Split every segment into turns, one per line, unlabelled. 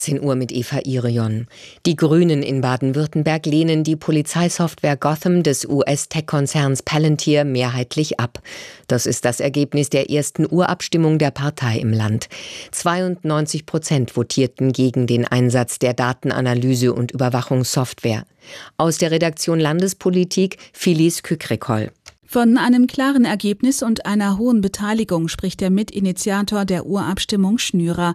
10 Uhr mit Eva Irion. Die Grünen in Baden-Württemberg lehnen die Polizeisoftware Gotham des US-Tech-Konzerns Palantir mehrheitlich ab. Das ist das Ergebnis der ersten Urabstimmung der Partei im Land. 92% votierten gegen den Einsatz der Datenanalyse- und Überwachungssoftware. Aus der Redaktion Landespolitik Phyllis Kükrikol.
Von einem klaren Ergebnis und einer hohen Beteiligung spricht der Mitinitiator der Urabstimmung Schnürer.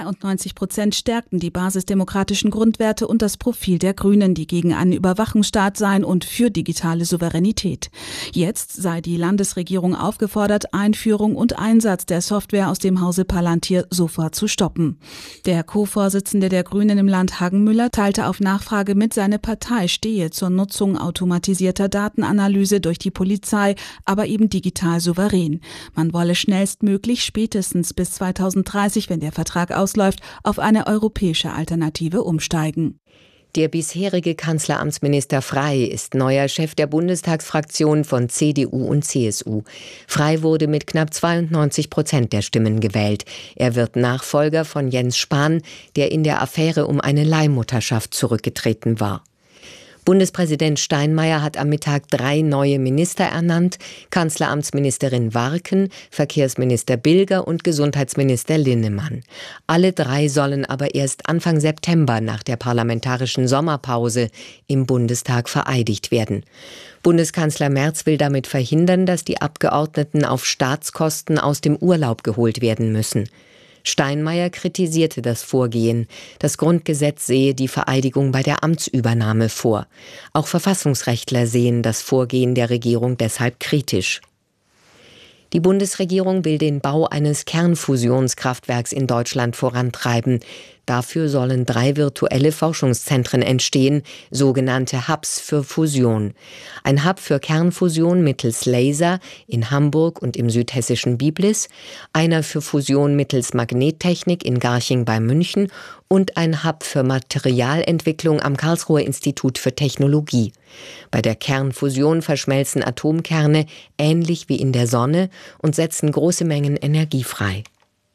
92% stärkten die basisdemokratischen Grundwerte und das Profil der Grünen, die gegen einen Überwachungsstaat seien und für digitale Souveränität. Jetzt sei die Landesregierung aufgefordert, Einführung und Einsatz der Software aus dem Hause Palantir sofort zu stoppen. Der Co-Vorsitzende der Grünen im Land, Hagenmüller, teilte auf Nachfrage mit, seine Partei stehe zur Nutzung automatisierter Datenanalyse durch die Polizei, aber eben digital souverän. Man wolle schnellstmöglich, spätestens bis 2030, wenn der Vertrag ausläuft, auf eine europäische Alternative umsteigen.
Der bisherige Kanzleramtsminister Frey ist neuer Chef der Bundestagsfraktion von CDU und CSU. Frey wurde mit knapp 92% der Stimmen gewählt. Er wird Nachfolger von Jens Spahn, der in der Affäre um eine Leihmutterschaft zurückgetreten war. Bundespräsident Steinmeier hat am Mittag 3 neue Minister ernannt: Kanzleramtsministerin Warken, Verkehrsminister Bilger und Gesundheitsminister Linnemann. Alle 3 sollen aber erst Anfang September nach der parlamentarischen Sommerpause im Bundestag vereidigt werden. Bundeskanzler Merz will damit verhindern, dass die Abgeordneten auf Staatskosten aus dem Urlaub geholt werden müssen. Steinmeier kritisierte das Vorgehen. Das Grundgesetz sehe die Vereidigung bei der Amtsübernahme vor. Auch Verfassungsrechtler sehen das Vorgehen der Regierung deshalb kritisch. Die Bundesregierung will den Bau eines Kernfusionskraftwerks in Deutschland vorantreiben. Dafür sollen 3 virtuelle Forschungszentren entstehen, sogenannte Hubs für Fusion. Ein Hub für Kernfusion mittels Laser in Hamburg und im südhessischen Biblis, einer für Fusion mittels Magnettechnik in Garching bei München und ein Hub für Materialentwicklung am Karlsruher Institut für Technologie. Bei der Kernfusion verschmelzen Atomkerne ähnlich wie in der Sonne und setzen große Mengen Energie frei.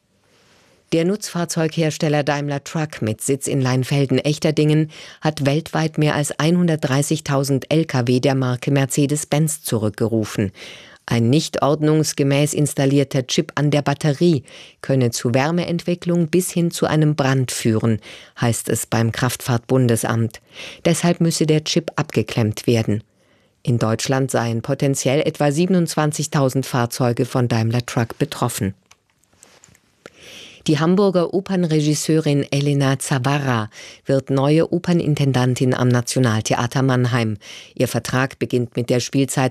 Der Nutzfahrzeughersteller Daimler Truck mit Sitz in Leinfelden-Echterdingen hat weltweit mehr als 130.000 Lkw der Marke Mercedes-Benz zurückgerufen. Ein nicht ordnungsgemäß installierter Chip an der Batterie könne zu Wärmeentwicklung bis hin zu einem Brand führen, heißt es beim Kraftfahrtbundesamt. Deshalb müsse der Chip abgeklemmt werden. In Deutschland seien potenziell etwa 27.000 Fahrzeuge von Daimler Truck betroffen. Die Hamburger Opernregisseurin Elena Zawarra wird neue Opernintendantin am Nationaltheater Mannheim. Ihr Vertrag beginnt mit der Spielzeit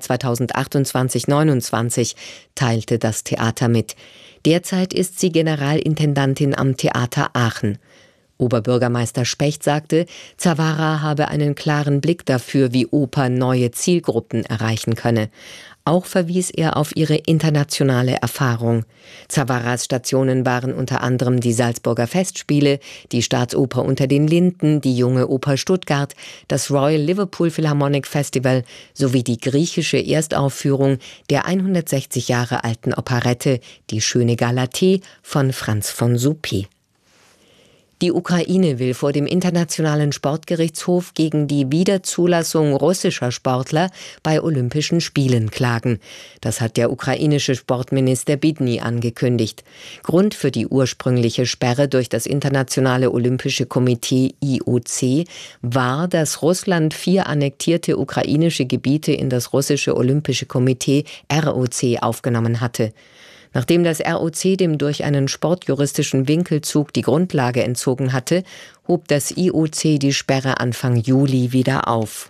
2028/29, teilte das Theater mit. Derzeit ist sie Generalintendantin am Theater Aachen. Oberbürgermeister Specht sagte, Zawarra habe einen klaren Blick dafür, wie Oper neue Zielgruppen erreichen könne. Auch verwies er auf ihre internationale Erfahrung. Zawarras Stationen waren unter anderem die Salzburger Festspiele, die Staatsoper Unter den Linden, die Junge Oper Stuttgart, das Royal Liverpool Philharmonic Festival sowie die griechische Erstaufführung der 160 Jahre alten Operette Die schöne Galatee von Franz von Suppé. Die Ukraine will vor dem Internationalen Sportgerichtshof gegen die Wiederzulassung russischer Sportler bei Olympischen Spielen klagen. Das hat der ukrainische Sportminister Bidny angekündigt. Grund für die ursprüngliche Sperre durch das Internationale Olympische Komitee IOC war, dass Russland 4 annektierte ukrainische Gebiete in das russische Olympische Komitee ROC aufgenommen hatte. Nachdem das ROC dem durch einen sportjuristischen Winkelzug die Grundlage entzogen hatte, hob das IOC die Sperre Anfang Juli wieder auf.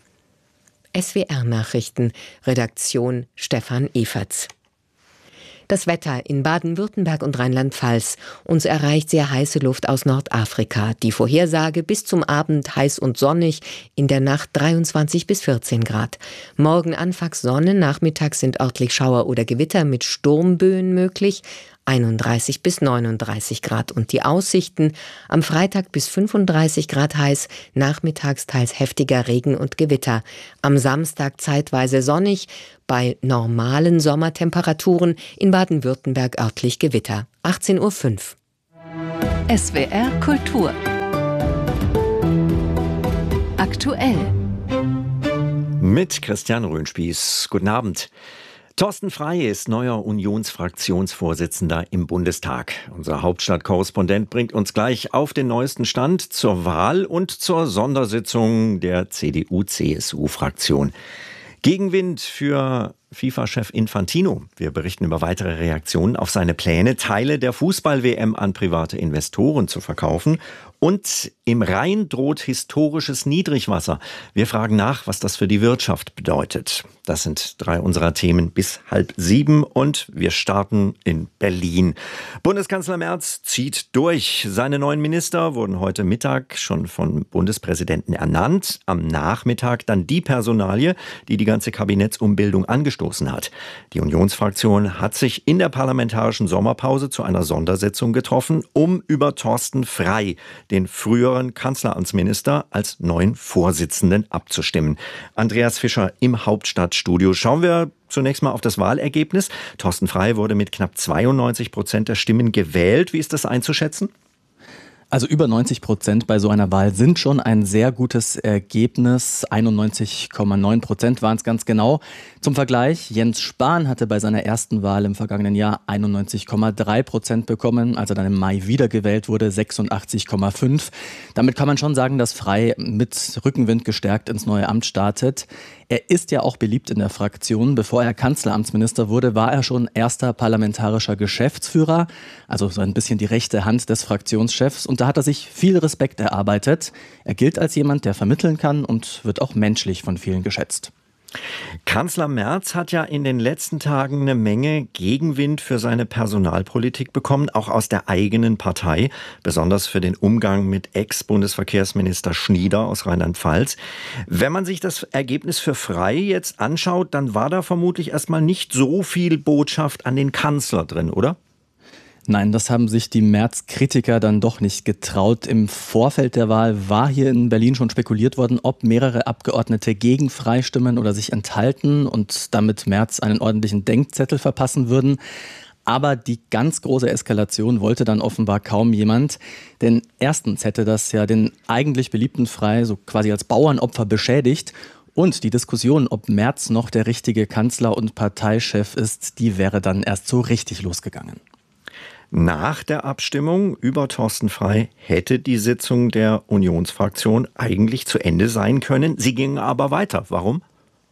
SWR-Nachrichten, Redaktion Stefan Eferts. Das Wetter in Baden-Württemberg und Rheinland-Pfalz. Uns erreicht sehr heiße Luft aus Nordafrika. Die Vorhersage: bis zum Abend heiß und sonnig, in der Nacht 23 bis 14 Grad. Morgen anfangs Sonne, nachmittags sind örtlich Schauer oder Gewitter mit Sturmböen möglich. 31 bis 39 Grad. Und die Aussichten: am Freitag bis 35 Grad heiß, nachmittags teils heftiger Regen und Gewitter. Am Samstag zeitweise sonnig, bei normalen Sommertemperaturen, in Baden-Württemberg örtlich Gewitter. 18:05 Uhr.
SWR Kultur aktuell.
Mit Christian Röhnspieß. Guten Abend. Thorsten Frey ist neuer Unionsfraktionsvorsitzender im Bundestag. Unser Hauptstadtkorrespondent bringt uns gleich auf den neuesten Stand zur Wahl und zur Sondersitzung der CDU-CSU-Fraktion. Gegenwind für FIFA-Chef Infantino. Wir berichten über weitere Reaktionen auf seine Pläne, Teile der Fußball-WM an private Investoren zu verkaufen. Und im Rhein droht historisches Niedrigwasser. Wir fragen nach, was das für die Wirtschaft bedeutet. Das sind 3 unserer Themen bis 6:30 und wir starten in Berlin. Bundeskanzler Merz zieht durch. Seine neuen Minister wurden heute Mittag schon vom Bundespräsidenten ernannt. Am Nachmittag dann die Personalie, die die ganze Kabinettsumbildung angestoßen hat. Die Unionsfraktion hat sich in der parlamentarischen Sommerpause zu einer Sondersitzung getroffen, um über Thorsten Frey, den früheren Kanzleramtsminister, als neuen Vorsitzenden abzustimmen. Andreas Fischer im Hauptstadtstudio. Schauen wir zunächst mal auf das Wahlergebnis. Thorsten Frey wurde mit knapp 92% der Stimmen gewählt. Wie ist das einzuschätzen?
Also über 90% bei so einer Wahl sind schon ein sehr gutes Ergebnis. 91,9% waren es ganz genau. Zum Vergleich, Jens Spahn hatte bei seiner ersten Wahl im vergangenen Jahr 91,3% bekommen, als er dann im Mai wiedergewählt wurde, 86,5%. Damit kann man schon sagen, dass Frey mit Rückenwind gestärkt ins neue Amt startet. Er ist ja auch beliebt in der Fraktion. Bevor er Kanzleramtsminister wurde, war er schon erster parlamentarischer Geschäftsführer, also so ein bisschen die rechte Hand des Fraktionschefs. Und da hat er sich viel Respekt erarbeitet. Er gilt als jemand, der vermitteln kann und wird auch menschlich von vielen geschätzt.
Kanzler Merz hat ja in den letzten Tagen eine Menge Gegenwind für seine Personalpolitik bekommen, auch aus der eigenen Partei, besonders für den Umgang mit Ex-Bundesverkehrsminister Schnieder aus Rheinland-Pfalz. Wenn man sich das Ergebnis für Frey jetzt anschaut, dann war da vermutlich erstmal nicht so viel Botschaft an den Kanzler drin, oder?
Nein, das haben sich die Merz-Kritiker dann doch nicht getraut. Im Vorfeld der Wahl war hier in Berlin schon spekuliert worden, ob mehrere Abgeordnete gegen Frey stimmen oder sich enthalten und damit Merz einen ordentlichen Denkzettel verpassen würden. Aber die ganz große Eskalation wollte dann offenbar kaum jemand. Denn erstens hätte das ja den eigentlich beliebten Frey so quasi als Bauernopfer beschädigt. Und die Diskussion, ob Merz noch der richtige Kanzler und Parteichef ist, die wäre dann erst so richtig losgegangen.
Nach der Abstimmung über Thorsten Frey hätte die Sitzung der Unionsfraktion eigentlich zu Ende sein können. Sie ging aber weiter. Warum?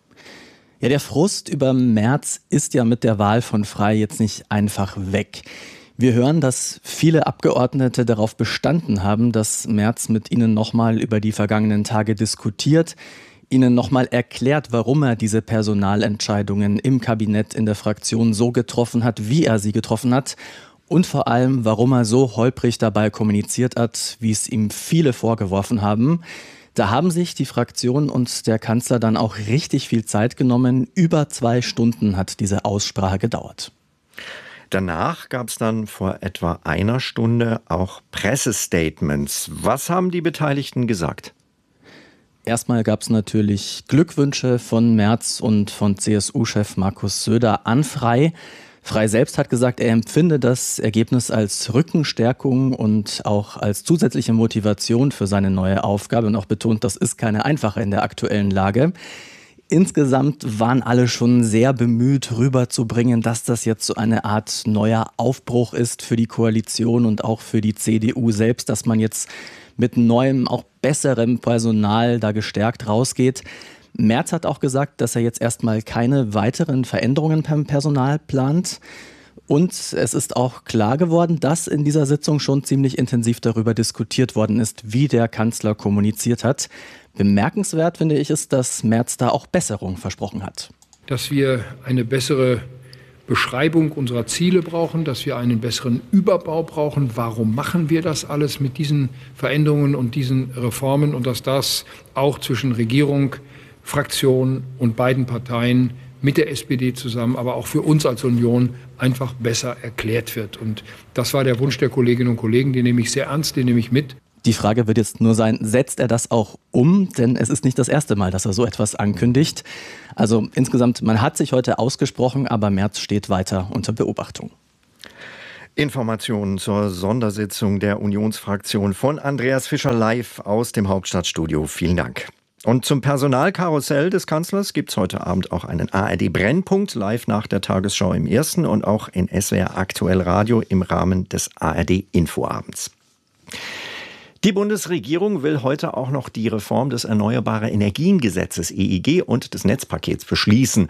Ja, der Frust über Merz ist ja mit der Wahl von Frey jetzt nicht einfach weg. Wir hören, dass viele Abgeordnete darauf bestanden haben, dass Merz mit ihnen nochmal über die vergangenen Tage diskutiert, ihnen nochmal erklärt, warum er diese Personalentscheidungen im Kabinett, in der Fraktion so getroffen hat, wie er sie getroffen hat. Und vor allem, warum er so holprig dabei kommuniziert hat, wie es ihm viele vorgeworfen haben. Da haben sich die Fraktion und der Kanzler dann auch richtig viel Zeit genommen. Über 2 Stunden hat diese Aussprache gedauert.
Danach gab es dann vor etwa 1 Stunde auch Pressestatements. Was haben die Beteiligten gesagt?
Erstmal gab es natürlich Glückwünsche von Merz und von CSU-Chef Markus Söder an Frey. Frey selbst hat gesagt, er empfinde das Ergebnis als Rückenstärkung und auch als zusätzliche Motivation für seine neue Aufgabe und auch betont, das ist keine einfache in der aktuellen Lage. Insgesamt waren alle schon sehr bemüht, rüberzubringen, dass das jetzt so eine Art neuer Aufbruch ist für die Koalition und auch für die CDU selbst, dass man jetzt mit neuem, auch besserem Personal da gestärkt rausgeht. Merz hat auch gesagt, dass er jetzt erstmal keine weiteren Veränderungen beim Personal plant. Und es ist auch klar geworden, dass in dieser Sitzung schon ziemlich intensiv darüber diskutiert worden ist, wie der Kanzler kommuniziert hat. Bemerkenswert finde ich es, dass Merz da auch Besserung versprochen hat.
Dass wir eine bessere Beschreibung unserer Ziele brauchen, dass wir einen besseren Überbau brauchen. Warum machen wir das alles mit diesen Veränderungen und diesen Reformen? Und dass das auch zwischen Regierung, Fraktion und beiden Parteien mit der SPD zusammen, aber auch für uns als Union einfach besser erklärt wird. Und das war der Wunsch der Kolleginnen und Kollegen, den nehme ich sehr ernst, den nehme ich mit.
Die Frage wird jetzt nur sein, setzt er das auch um? Denn es ist nicht das erste Mal, dass er so etwas ankündigt. Also insgesamt, man hat sich heute ausgesprochen, aber Merz steht weiter unter Beobachtung.
Informationen zur Sondersitzung der Unionsfraktion von Andreas Fischer live aus dem Hauptstadtstudio. Vielen Dank. Und zum Personalkarussell des Kanzlers gibt es heute Abend auch einen ARD-Brennpunkt, live nach der Tagesschau im Ersten und auch in SWR Aktuell Radio im Rahmen des ARD-Infoabends. Die Bundesregierung will heute auch noch die Reform des Erneuerbare Energien-Gesetzes EEG und des Netzpakets beschließen.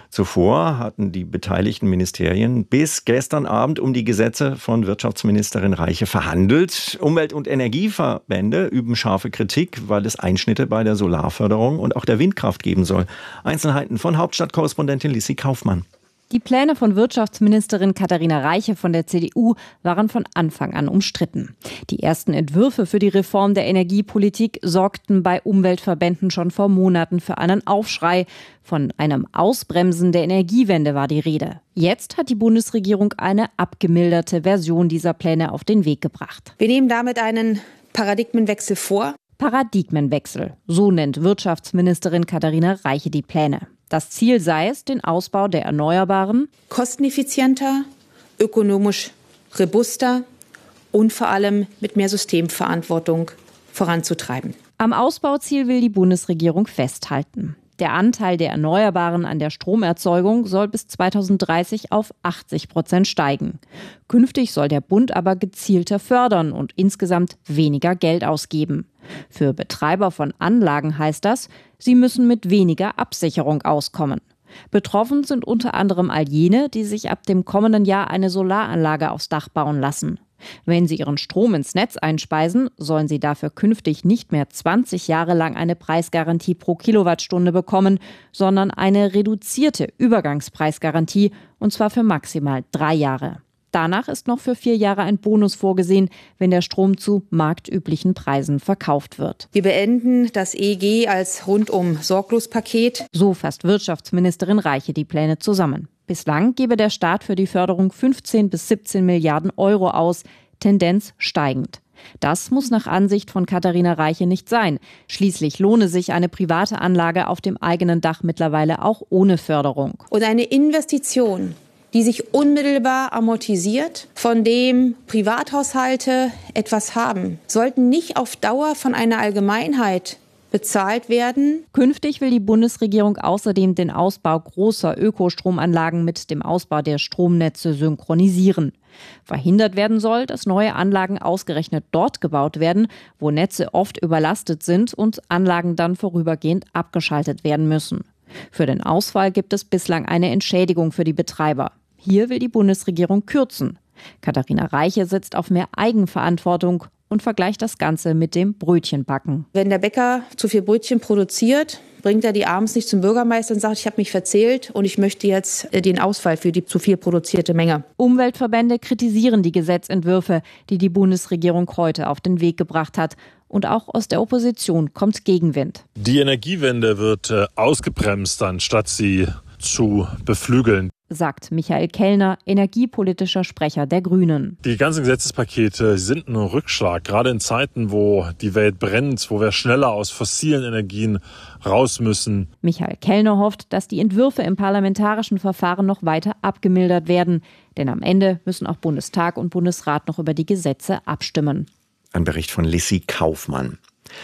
Zuvor hatten die beteiligten Ministerien bis gestern Abend um die Gesetze von Wirtschaftsministerin Reiche verhandelt. Umwelt- und Energieverbände üben scharfe Kritik, weil es Einschnitte bei der Solarförderung und auch der Windkraft geben soll. Einzelheiten von Hauptstadtkorrespondentin Lissi Kaufmann.
Die Pläne von Wirtschaftsministerin Katharina Reiche von der CDU waren von Anfang an umstritten. Die ersten Entwürfe für die Reform der Energiepolitik sorgten bei Umweltverbänden schon vor Monaten für einen Aufschrei. Von einem Ausbremsen der Energiewende war die Rede. Jetzt hat die Bundesregierung eine abgemilderte Version dieser Pläne auf den Weg gebracht.
Wir nehmen damit einen Paradigmenwechsel vor.
Paradigmenwechsel, so nennt Wirtschaftsministerin Katharina Reiche die Pläne. Das Ziel sei es, den Ausbau der Erneuerbaren
kosteneffizienter, ökonomisch robuster und vor allem mit mehr Systemverantwortung voranzutreiben.
Am Ausbauziel will die Bundesregierung festhalten. Der Anteil der Erneuerbaren an der Stromerzeugung soll bis 2030 auf 80% steigen. Künftig soll der Bund aber gezielter fördern und insgesamt weniger Geld ausgeben. Für Betreiber von Anlagen heißt das, sie müssen mit weniger Absicherung auskommen. Betroffen sind unter anderem all jene, die sich ab dem kommenden Jahr eine Solaranlage aufs Dach bauen lassen. Wenn sie ihren Strom ins Netz einspeisen, sollen sie dafür künftig nicht mehr 20 Jahre lang eine Preisgarantie pro Kilowattstunde bekommen, sondern eine reduzierte Übergangspreisgarantie, und zwar für maximal 3 Jahre. Danach ist noch für 4 Jahre ein Bonus vorgesehen, wenn der Strom zu marktüblichen Preisen verkauft wird.
Wir beenden das EEG als Rundum-Sorglos-Paket.
So fasst Wirtschaftsministerin Reiche die Pläne zusammen. Bislang gebe der Staat für die Förderung 15 bis 17 Milliarden Euro aus, Tendenz steigend. Das muss nach Ansicht von Katharina Reiche nicht sein. Schließlich lohne sich eine private Anlage auf dem eigenen Dach mittlerweile auch ohne Förderung.
Und eine Investition, die sich unmittelbar amortisiert, von dem Privathaushalte etwas haben, sollten nicht auf Dauer von einer Allgemeinheit bezahlt werden.
Künftig will die Bundesregierung außerdem den Ausbau großer Ökostromanlagen mit dem Ausbau der Stromnetze synchronisieren. Verhindert werden soll, dass neue Anlagen ausgerechnet dort gebaut werden, wo Netze oft überlastet sind und Anlagen dann vorübergehend abgeschaltet werden müssen. Für den Ausfall gibt es bislang eine Entschädigung für die Betreiber. Hier will die Bundesregierung kürzen. Katharina Reiche setzt auf mehr Eigenverantwortung und vergleicht das Ganze mit dem Brötchenbacken.
Wenn der Bäcker zu viel Brötchen produziert, bringt er die abends nicht zum Bürgermeister und sagt, ich habe mich verzählt und ich möchte jetzt den Ausfall für die zu viel produzierte Menge.
Umweltverbände kritisieren die Gesetzentwürfe, die die Bundesregierung heute auf den Weg gebracht hat. Und auch aus der Opposition kommt Gegenwind.
Die Energiewende wird ausgebremst, anstatt sie zu beflügeln,
sagt Michael Kellner, energiepolitischer Sprecher der Grünen.
Die ganzen Gesetzespakete sind ein Rückschlag, gerade in Zeiten, wo die Welt brennt, wo wir schneller aus fossilen Energien raus müssen.
Michael Kellner hofft, dass die Entwürfe im parlamentarischen Verfahren noch weiter abgemildert werden. Denn am Ende müssen auch Bundestag und Bundesrat noch über die Gesetze abstimmen.
Ein Bericht von Lissi Kaufmann.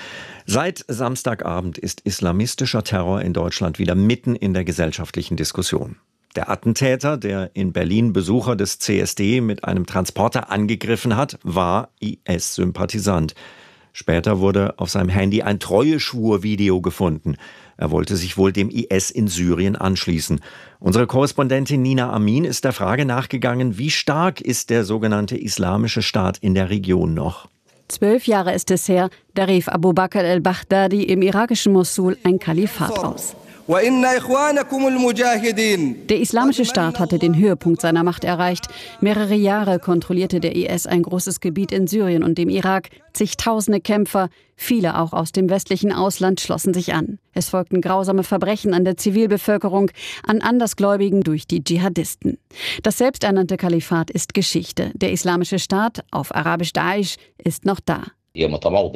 Seit Samstagabend ist islamistischer Terror in Deutschland wieder mitten in der gesellschaftlichen Diskussion. Der Attentäter, der in Berlin Besucher des CSD mit einem Transporter angegriffen hat, war IS-Sympathisant. Später wurde auf seinem Handy ein Treueschwur-Video gefunden. Er wollte sich wohl dem IS in Syrien anschließen. Unsere Korrespondentin Nina Amin ist der Frage nachgegangen, wie stark ist der sogenannte Islamische Staat in der Region noch?
12 Jahre ist es her, da rief Abu Bakr al-Baghdadi im irakischen Mosul ein Kalifat aus. Der Islamische Staat hatte den Höhepunkt seiner Macht erreicht. Mehrere Jahre kontrollierte der IS ein großes Gebiet in Syrien und dem Irak. Zigtausende Kämpfer, viele auch aus dem westlichen Ausland, schlossen sich an. Es folgten grausame Verbrechen an der Zivilbevölkerung, an Andersgläubigen durch die Dschihadisten. Das selbsternannte Kalifat ist Geschichte. Der Islamische Staat, auf Arabisch Daesh, ist noch da.
Sie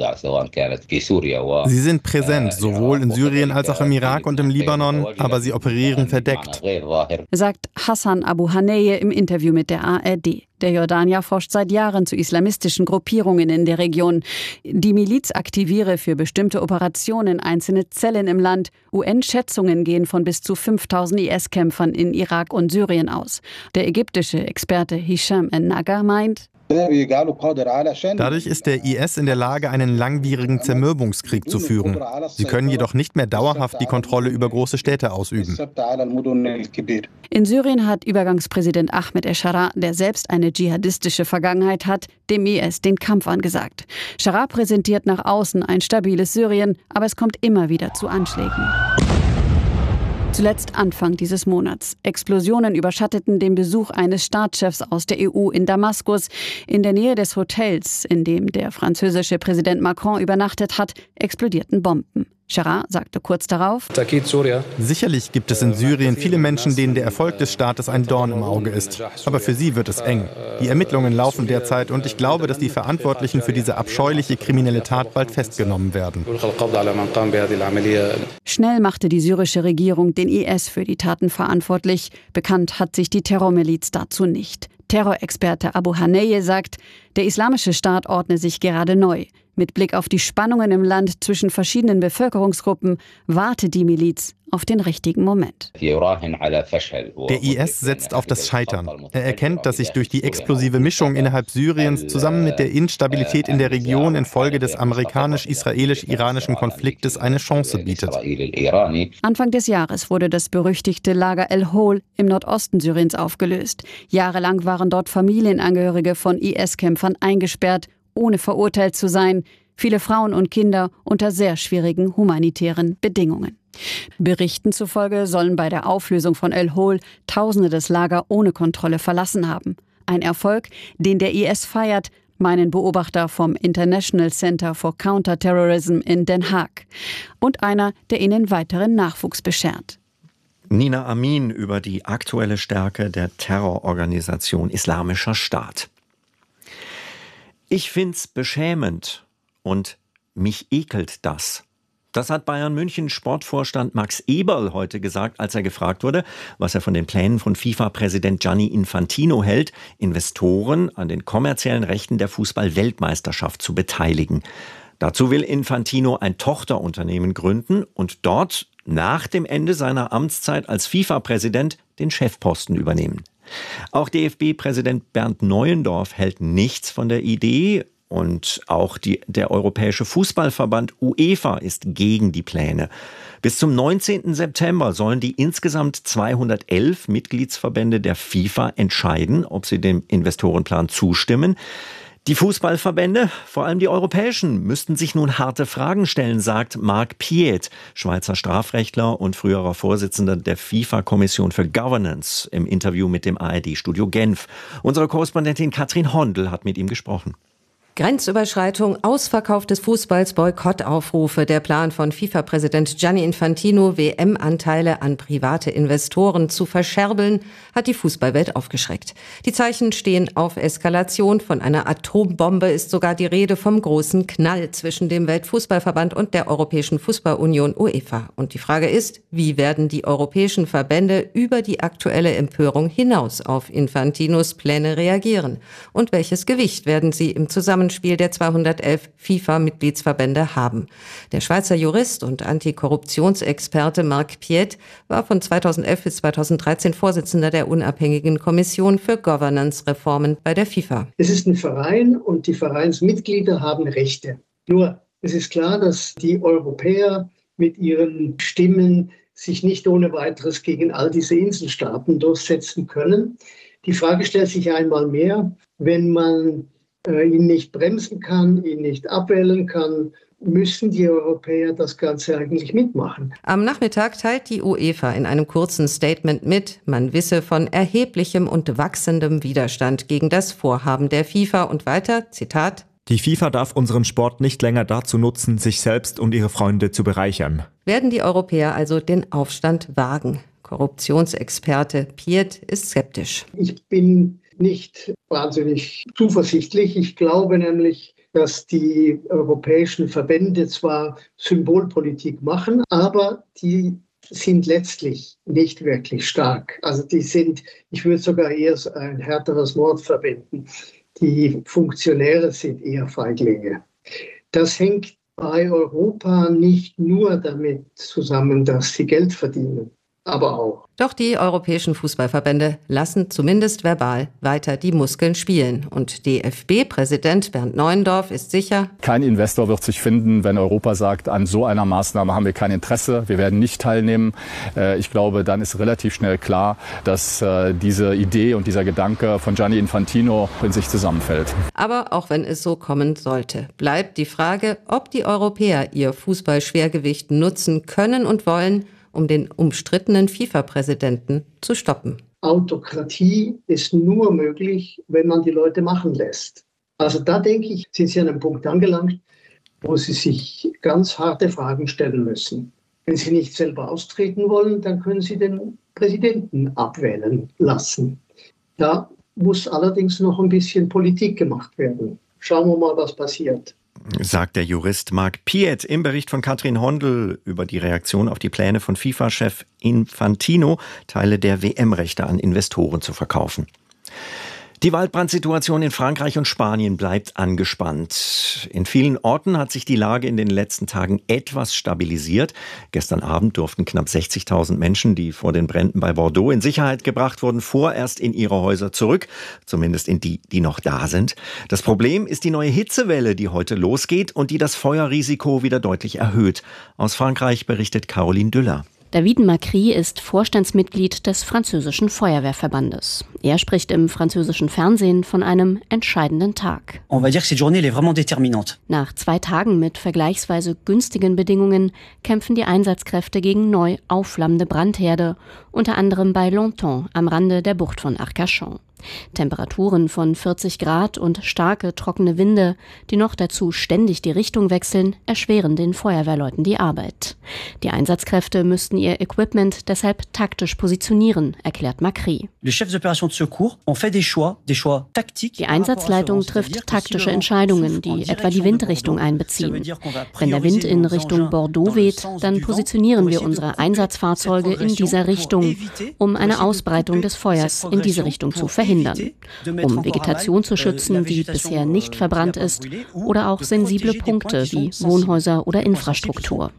sind präsent, sowohl in Syrien als auch im Irak und im Libanon, aber sie operieren verdeckt,
sagt Hassan Abu Haneye im Interview mit der ARD. Der Jordanier forscht seit Jahren zu islamistischen Gruppierungen in der Region. Die Miliz aktiviere für bestimmte Operationen einzelne Zellen im Land. UN-Schätzungen gehen von bis zu 5000 IS-Kämpfern in Irak und Syrien aus. Der ägyptische Experte Hisham En-Naga meint,
dadurch ist der IS in der Lage, einen langwierigen Zermürbungskrieg zu führen. Sie können jedoch nicht mehr dauerhaft die Kontrolle über große Städte ausüben.
In Syrien hat Übergangspräsident Ahmed el-Sharaa, der selbst eine dschihadistische Vergangenheit hat, dem IS den Kampf angesagt. Sharaa präsentiert nach außen ein stabiles Syrien, aber es kommt immer wieder zu Anschlägen. Zuletzt Anfang dieses Monats. Explosionen überschatteten den Besuch eines Staatschefs aus der EU in Damaskus. In der Nähe des Hotels, in dem der französische Präsident Macron übernachtet hat, explodierten Bomben. Sharaa sagte kurz darauf:
Sicherlich gibt es in Syrien viele Menschen, denen der Erfolg des Staates ein Dorn im Auge ist. Aber für sie wird es eng. Die Ermittlungen laufen derzeit und ich glaube, dass die Verantwortlichen für diese abscheuliche kriminelle Tat bald festgenommen werden.
Schnell machte die syrische Regierung den IS für die Taten verantwortlich. Bekannt hat sich die Terrormiliz dazu nicht. Terrorexperte Abu Haneye sagt, der Islamische Staat ordne sich gerade neu. Mit Blick auf die Spannungen im Land zwischen verschiedenen Bevölkerungsgruppen warte die Miliz auf den richtigen Moment.
Der IS setzt auf das Scheitern. Er erkennt, dass sich durch die explosive Mischung innerhalb Syriens zusammen mit der Instabilität in der Region infolge des amerikanisch-israelisch-iranischen Konfliktes eine Chance bietet.
Anfang des Jahres wurde das berüchtigte Lager El-Hol im Nordosten Syriens aufgelöst. Jahrelang waren dort Familienangehörige von IS-Kämpfern eingesperrt, ohne verurteilt zu sein. Viele Frauen und Kinder unter sehr schwierigen humanitären Bedingungen. Berichten zufolge sollen bei der Auflösung von El-Hol Tausende das Lager ohne Kontrolle verlassen haben. Ein Erfolg, den der IS feiert, meinen Beobachter vom International Center for Counterterrorism in Den Haag. Und einer, der ihnen weiteren Nachwuchs beschert.
Nina Amin über die aktuelle Stärke der Terrororganisation Islamischer Staat. Ich find's beschämend und mich ekelt das. Das hat Bayern München Sportvorstand Max Eberl heute gesagt, als er gefragt wurde, was er von den Plänen von FIFA-Präsident Gianni Infantino hält, Investoren an den kommerziellen Rechten der Fußball-Weltmeisterschaft zu beteiligen. Dazu will Infantino ein Tochterunternehmen gründen und dort nach dem Ende seiner Amtszeit als FIFA-Präsident den Chefposten übernehmen. Auch DFB-Präsident Bernd Neuendorf hält nichts von der Idee. Und auch der Europäische Fußballverband UEFA ist gegen die Pläne. Bis zum 19. September sollen die insgesamt 211 Mitgliedsverbände der FIFA entscheiden, ob sie dem Investorenplan zustimmen. Die Fußballverbände, vor allem die europäischen, müssten sich nun harte Fragen stellen, sagt Marc Piet, Schweizer Strafrechtler und früherer Vorsitzender der FIFA-Kommission für Governance, im Interview mit dem ARD-Studio Genf. Unsere Korrespondentin Katrin Hondel hat mit ihm gesprochen.
Grenzüberschreitung, Ausverkauf des Fußballs, Boykottaufrufe, der Plan von FIFA-Präsident Gianni Infantino, WM-Anteile an private Investoren zu verscherbeln, hat die Fußballwelt aufgeschreckt. Die Zeichen stehen auf Eskalation. Von einer Atombombe ist sogar die Rede, vom großen Knall zwischen dem Weltfußballverband und der Europäischen Fußballunion UEFA. Und die Frage ist, wie werden die europäischen Verbände über die aktuelle Empörung hinaus auf Infantinos Pläne reagieren? Und welches Gewicht werden sie im Zusammenspiel der 211 FIFA-Mitgliedsverbände haben? Der Schweizer Jurist und Antikorruptionsexperte Marc Piet war von 2011 bis 2013 Vorsitzender der unabhängigen Kommission für Governance-Reformen bei der FIFA.
Es ist ein Verein und die Vereinsmitglieder haben Rechte. Nur, es ist klar, dass die Europäer mit ihren Stimmen sich nicht ohne weiteres gegen all diese Inselstaaten durchsetzen können. Die Frage stellt sich einmal mehr, wenn man ihn nicht bremsen kann, ihn nicht abwählen kann, müssen die Europäer das Ganze eigentlich mitmachen.
Am Nachmittag teilt die UEFA in einem kurzen Statement mit, man wisse von erheblichem und wachsendem Widerstand gegen das Vorhaben der FIFA und weiter, Zitat:
Die FIFA darf unseren Sport nicht länger dazu nutzen, sich selbst und ihre Freunde zu bereichern.
Werden die Europäer also den Aufstand wagen? Korruptionsexperte Piet ist skeptisch.
Ich bin nicht wahnsinnig zuversichtlich. Ich glaube nämlich, dass die europäischen Verbände zwar Symbolpolitik machen, aber die sind letztlich nicht wirklich stark. Also die sind, ich würde sogar eher ein härteres Wort verwenden, die Funktionäre sind eher Feiglinge. Das hängt bei Europa nicht nur damit zusammen, dass sie Geld verdienen, aber auch.
Doch die europäischen Fußballverbände lassen zumindest verbal weiter die Muskeln spielen. Und DFB-Präsident Bernd Neuendorf ist sicher:
Kein Investor wird sich finden, wenn Europa sagt, an so einer Maßnahme haben wir kein Interesse, wir werden nicht teilnehmen. Ich glaube, dann ist relativ schnell klar, dass diese Idee und dieser Gedanke von Gianni Infantino in sich zusammenfällt.
Aber auch wenn es so kommen sollte, bleibt die Frage, ob die Europäer ihr Fußballschwergewicht nutzen können und wollen, um den umstrittenen FIFA-Präsidenten zu stoppen.
Autokratie ist nur möglich, wenn man die Leute machen lässt. Also da denke ich, sind Sie an einem Punkt angelangt, wo Sie sich ganz harte Fragen stellen müssen. Wenn Sie nicht selber austreten wollen, dann können Sie den Präsidenten abwählen lassen. Da muss allerdings noch ein bisschen Politik gemacht werden. Schauen wir mal, was passiert.
Sagt der Jurist Marc Piet im Bericht von Katrin Hondel über die Reaktion auf die Pläne von FIFA-Chef Infantino, Teile der WM-Rechte an Investoren zu verkaufen. Die Waldbrandsituation in Frankreich und Spanien bleibt angespannt. In vielen Orten hat sich die Lage in den letzten Tagen etwas stabilisiert. Gestern Abend durften knapp 60.000 Menschen, die vor den Bränden bei Bordeaux in Sicherheit gebracht wurden, vorerst in ihre Häuser zurück. Zumindest in die, die noch da sind. Das Problem ist die neue Hitzewelle, die heute losgeht und die das Feuerrisiko wieder deutlich erhöht. Aus Frankreich berichtet Caroline Düller.
David Macri ist Vorstandsmitglied des französischen Feuerwehrverbandes. Er spricht im französischen Fernsehen von einem entscheidenden Tag. Nach 2 Tagen mit vergleichsweise günstigen Bedingungen kämpfen die Einsatzkräfte gegen neu aufflammende Brandherde, unter anderem bei Longtemps am Rande der Bucht von Arcachon. Temperaturen von 40 Grad und starke, trockene Winde, die noch dazu ständig die Richtung wechseln, erschweren den Feuerwehrleuten die Arbeit. Die Einsatzkräfte müssten ihr Equipment deshalb taktisch positionieren, erklärt Macri. Die Einsatzleitung trifft taktische Entscheidungen, die etwa die Windrichtung einbeziehen. Wenn der Wind in Richtung Bordeaux weht, dann positionieren wir unsere Einsatzfahrzeuge in dieser Richtung, um eine Ausbreitung des Feuers in diese Richtung zu verhindern. Um Vegetation zu schützen, die bisher nicht verbrannt ist, oder auch sensible Punkte wie Wohnhäuser oder Infrastruktur.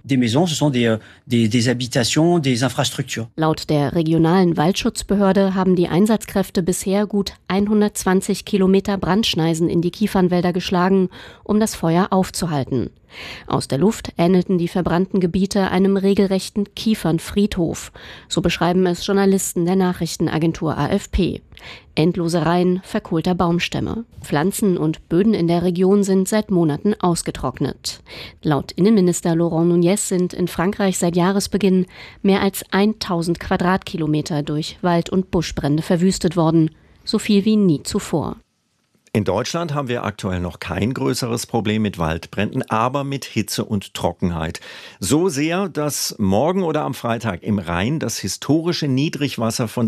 Laut der regionalen Waldschutzbehörde haben die Einsatzkräfte bisher gut 120 Kilometer Brandschneisen in die Kiefernwälder geschlagen, um das Feuer aufzuhalten. Aus der Luft ähnelten die verbrannten Gebiete einem regelrechten Kiefernfriedhof. So beschreiben es Journalisten der Nachrichtenagentur AFP. Endlose Reihen verkohlter Baumstämme. Pflanzen und Böden in der Region sind seit Monaten ausgetrocknet. Laut Innenminister Laurent Nunez sind in Frankreich seit Jahresbeginn mehr als 1000 Quadratkilometer durch Wald- und Buschbrände verwüstet worden. So viel wie nie zuvor.
In Deutschland haben wir aktuell noch kein größeres Problem mit Waldbränden, aber mit Hitze und Trockenheit. So sehr, dass morgen oder am Freitag im Rhein das historische Niedrigwasser von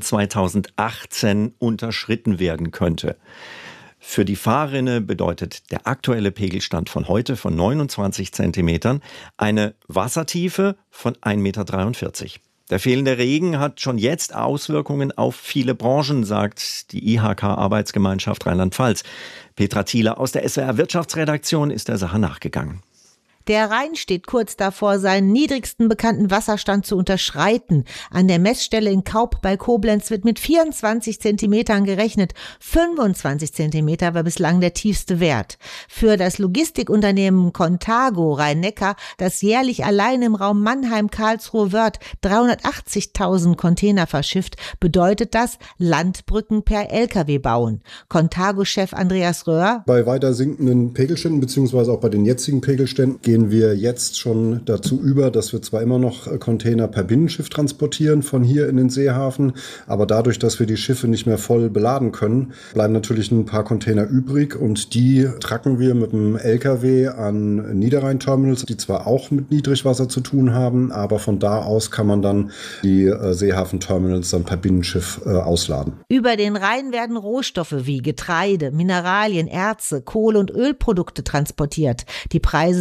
2018 unterschritten werden könnte. Für die Fahrrinne bedeutet der aktuelle Pegelstand von heute von 29 Zentimetern eine Wassertiefe von 1,43 Meter. Der fehlende Regen hat schon jetzt Auswirkungen auf viele Branchen, sagt die IHK-Arbeitsgemeinschaft Rheinland-Pfalz. Petra Thieler aus der SWR-Wirtschaftsredaktion ist der Sache nachgegangen.
Der Rhein steht kurz davor, seinen niedrigsten bekannten Wasserstand zu unterschreiten. An der Messstelle in Kaup bei Koblenz wird mit 24 Zentimetern gerechnet. 25 Zentimeter war bislang der tiefste Wert. Für das Logistikunternehmen Contago Rhein-Neckar, das jährlich allein im Raum Mannheim-Karlsruhe-Wörth 380.000 Container verschifft, bedeutet das Landbrücken per Lkw bauen. Contago-Chef Andreas Röhr:
Bei weiter sinkenden Pegelständen bzw. auch bei den jetzigen Pegelständen gehen wir jetzt schon dazu über, dass wir zwar immer noch Container per Binnenschiff transportieren von hier in den Seehafen, aber dadurch, dass wir die Schiffe nicht mehr voll beladen können, bleiben natürlich ein paar Container übrig und die tracken wir mit dem LKW an Niederrhein-Terminals, die zwar auch mit Niedrigwasser zu tun haben, aber von da aus kann man dann die Seehafen-Terminals dann per Binnenschiff ausladen.
Über den Rhein werden Rohstoffe wie Getreide, Mineralien, Erze, Kohle und Ölprodukte transportiert. Die Preise sind schon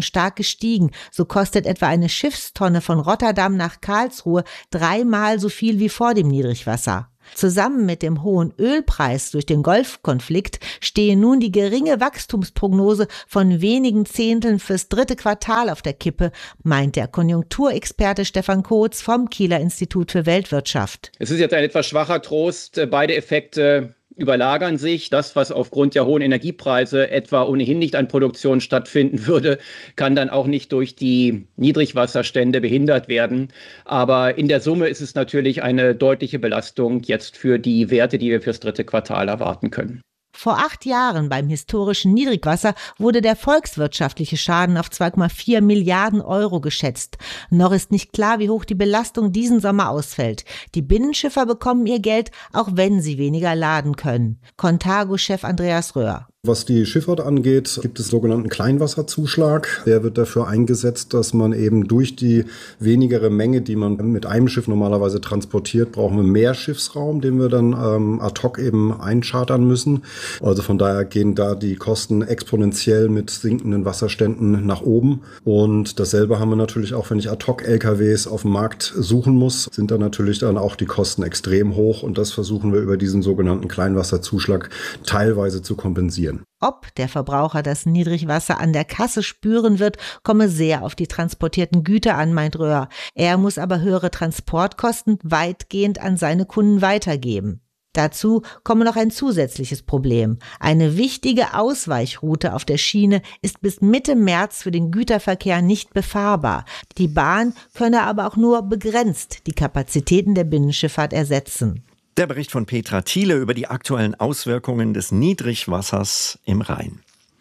stark gestiegen. So kostet etwa eine Schiffstonne von Rotterdam nach Karlsruhe 3-mal so viel wie vor dem Niedrigwasser. Zusammen mit dem hohen Ölpreis durch den Golfkonflikt stehe nun die geringe Wachstumsprognose von wenigen Zehnteln fürs 3. Quartal auf der Kippe, meint der Konjunkturexperte Stefan Kotz vom Kieler Institut für Weltwirtschaft.
Es ist jetzt ein etwas schwacher Trost. Beide Effekte überlagern sich. Das, was aufgrund der hohen Energiepreise etwa ohnehin nicht an Produktion stattfinden würde, kann dann auch nicht durch die Niedrigwasserstände behindert werden. Aber in der Summe ist es natürlich eine deutliche Belastung jetzt für die Werte, die wir fürs 3. Quartal erwarten können.
Vor 8 Jahren beim historischen Niedrigwasser wurde der volkswirtschaftliche Schaden auf 2,4 Milliarden Euro geschätzt. Noch ist nicht klar, wie hoch die Belastung diesen Sommer ausfällt. Die Binnenschiffer bekommen ihr Geld, auch wenn sie weniger laden können. Contago-Chef Andreas Röhr.
Was die Schifffahrt angeht, gibt es sogenannten Kleinwasserzuschlag. Der wird dafür eingesetzt, dass man eben durch die wenigere Menge, die man mit einem Schiff normalerweise transportiert, brauchen wir mehr Schiffsraum, den wir dann ad hoc eben einchartern müssen. Also von daher gehen da die Kosten exponentiell mit sinkenden Wasserständen nach oben. Und dasselbe haben wir natürlich auch, wenn ich ad hoc LKWs auf dem Markt suchen muss, sind dann natürlich dann auch die Kosten extrem hoch. Und das versuchen wir über diesen sogenannten Kleinwasserzuschlag teilweise zu kompensieren.
Ob der Verbraucher das Niedrigwasser an der Kasse spüren wird, komme sehr auf die transportierten Güter an, meint Röhr. Er muss aber höhere Transportkosten weitgehend an seine Kunden weitergeben. Dazu komme noch ein zusätzliches Problem. Eine wichtige Ausweichroute auf der Schiene ist bis Mitte März für den Güterverkehr nicht befahrbar. Die Bahn könne aber auch nur begrenzt die Kapazitäten der Binnenschifffahrt ersetzen.
Der Bericht von Petra Thiele über die aktuellen Auswirkungen des Niedrigwassers im Rhein.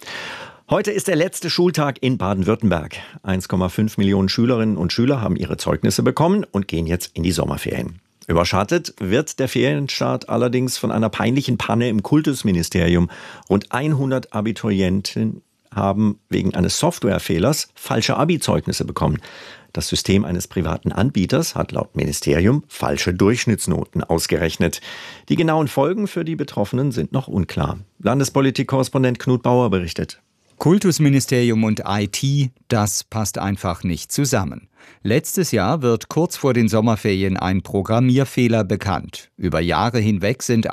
Heute ist der letzte Schultag in Baden-Württemberg. 1,5 Millionen Schülerinnen und Schüler haben ihre Zeugnisse bekommen und gehen jetzt in die Sommerferien. Überschattet wird der Ferienstart allerdings von einer peinlichen Panne im Kultusministerium. Rund 100 Abiturienten haben wegen eines Softwarefehlers falsche Abi-Zeugnisse bekommen. Das System eines privaten Anbieters hat laut Ministerium falsche Durchschnittsnoten ausgerechnet. Die genauen Folgen für die Betroffenen sind noch unklar. Landespolitik-Korrespondent Knut Bauer berichtet.
Kultusministerium und IT, das passt einfach nicht zusammen. Letztes Jahr wird kurz vor den Sommerferien ein Programmierfehler bekannt. Über Jahre hinweg sind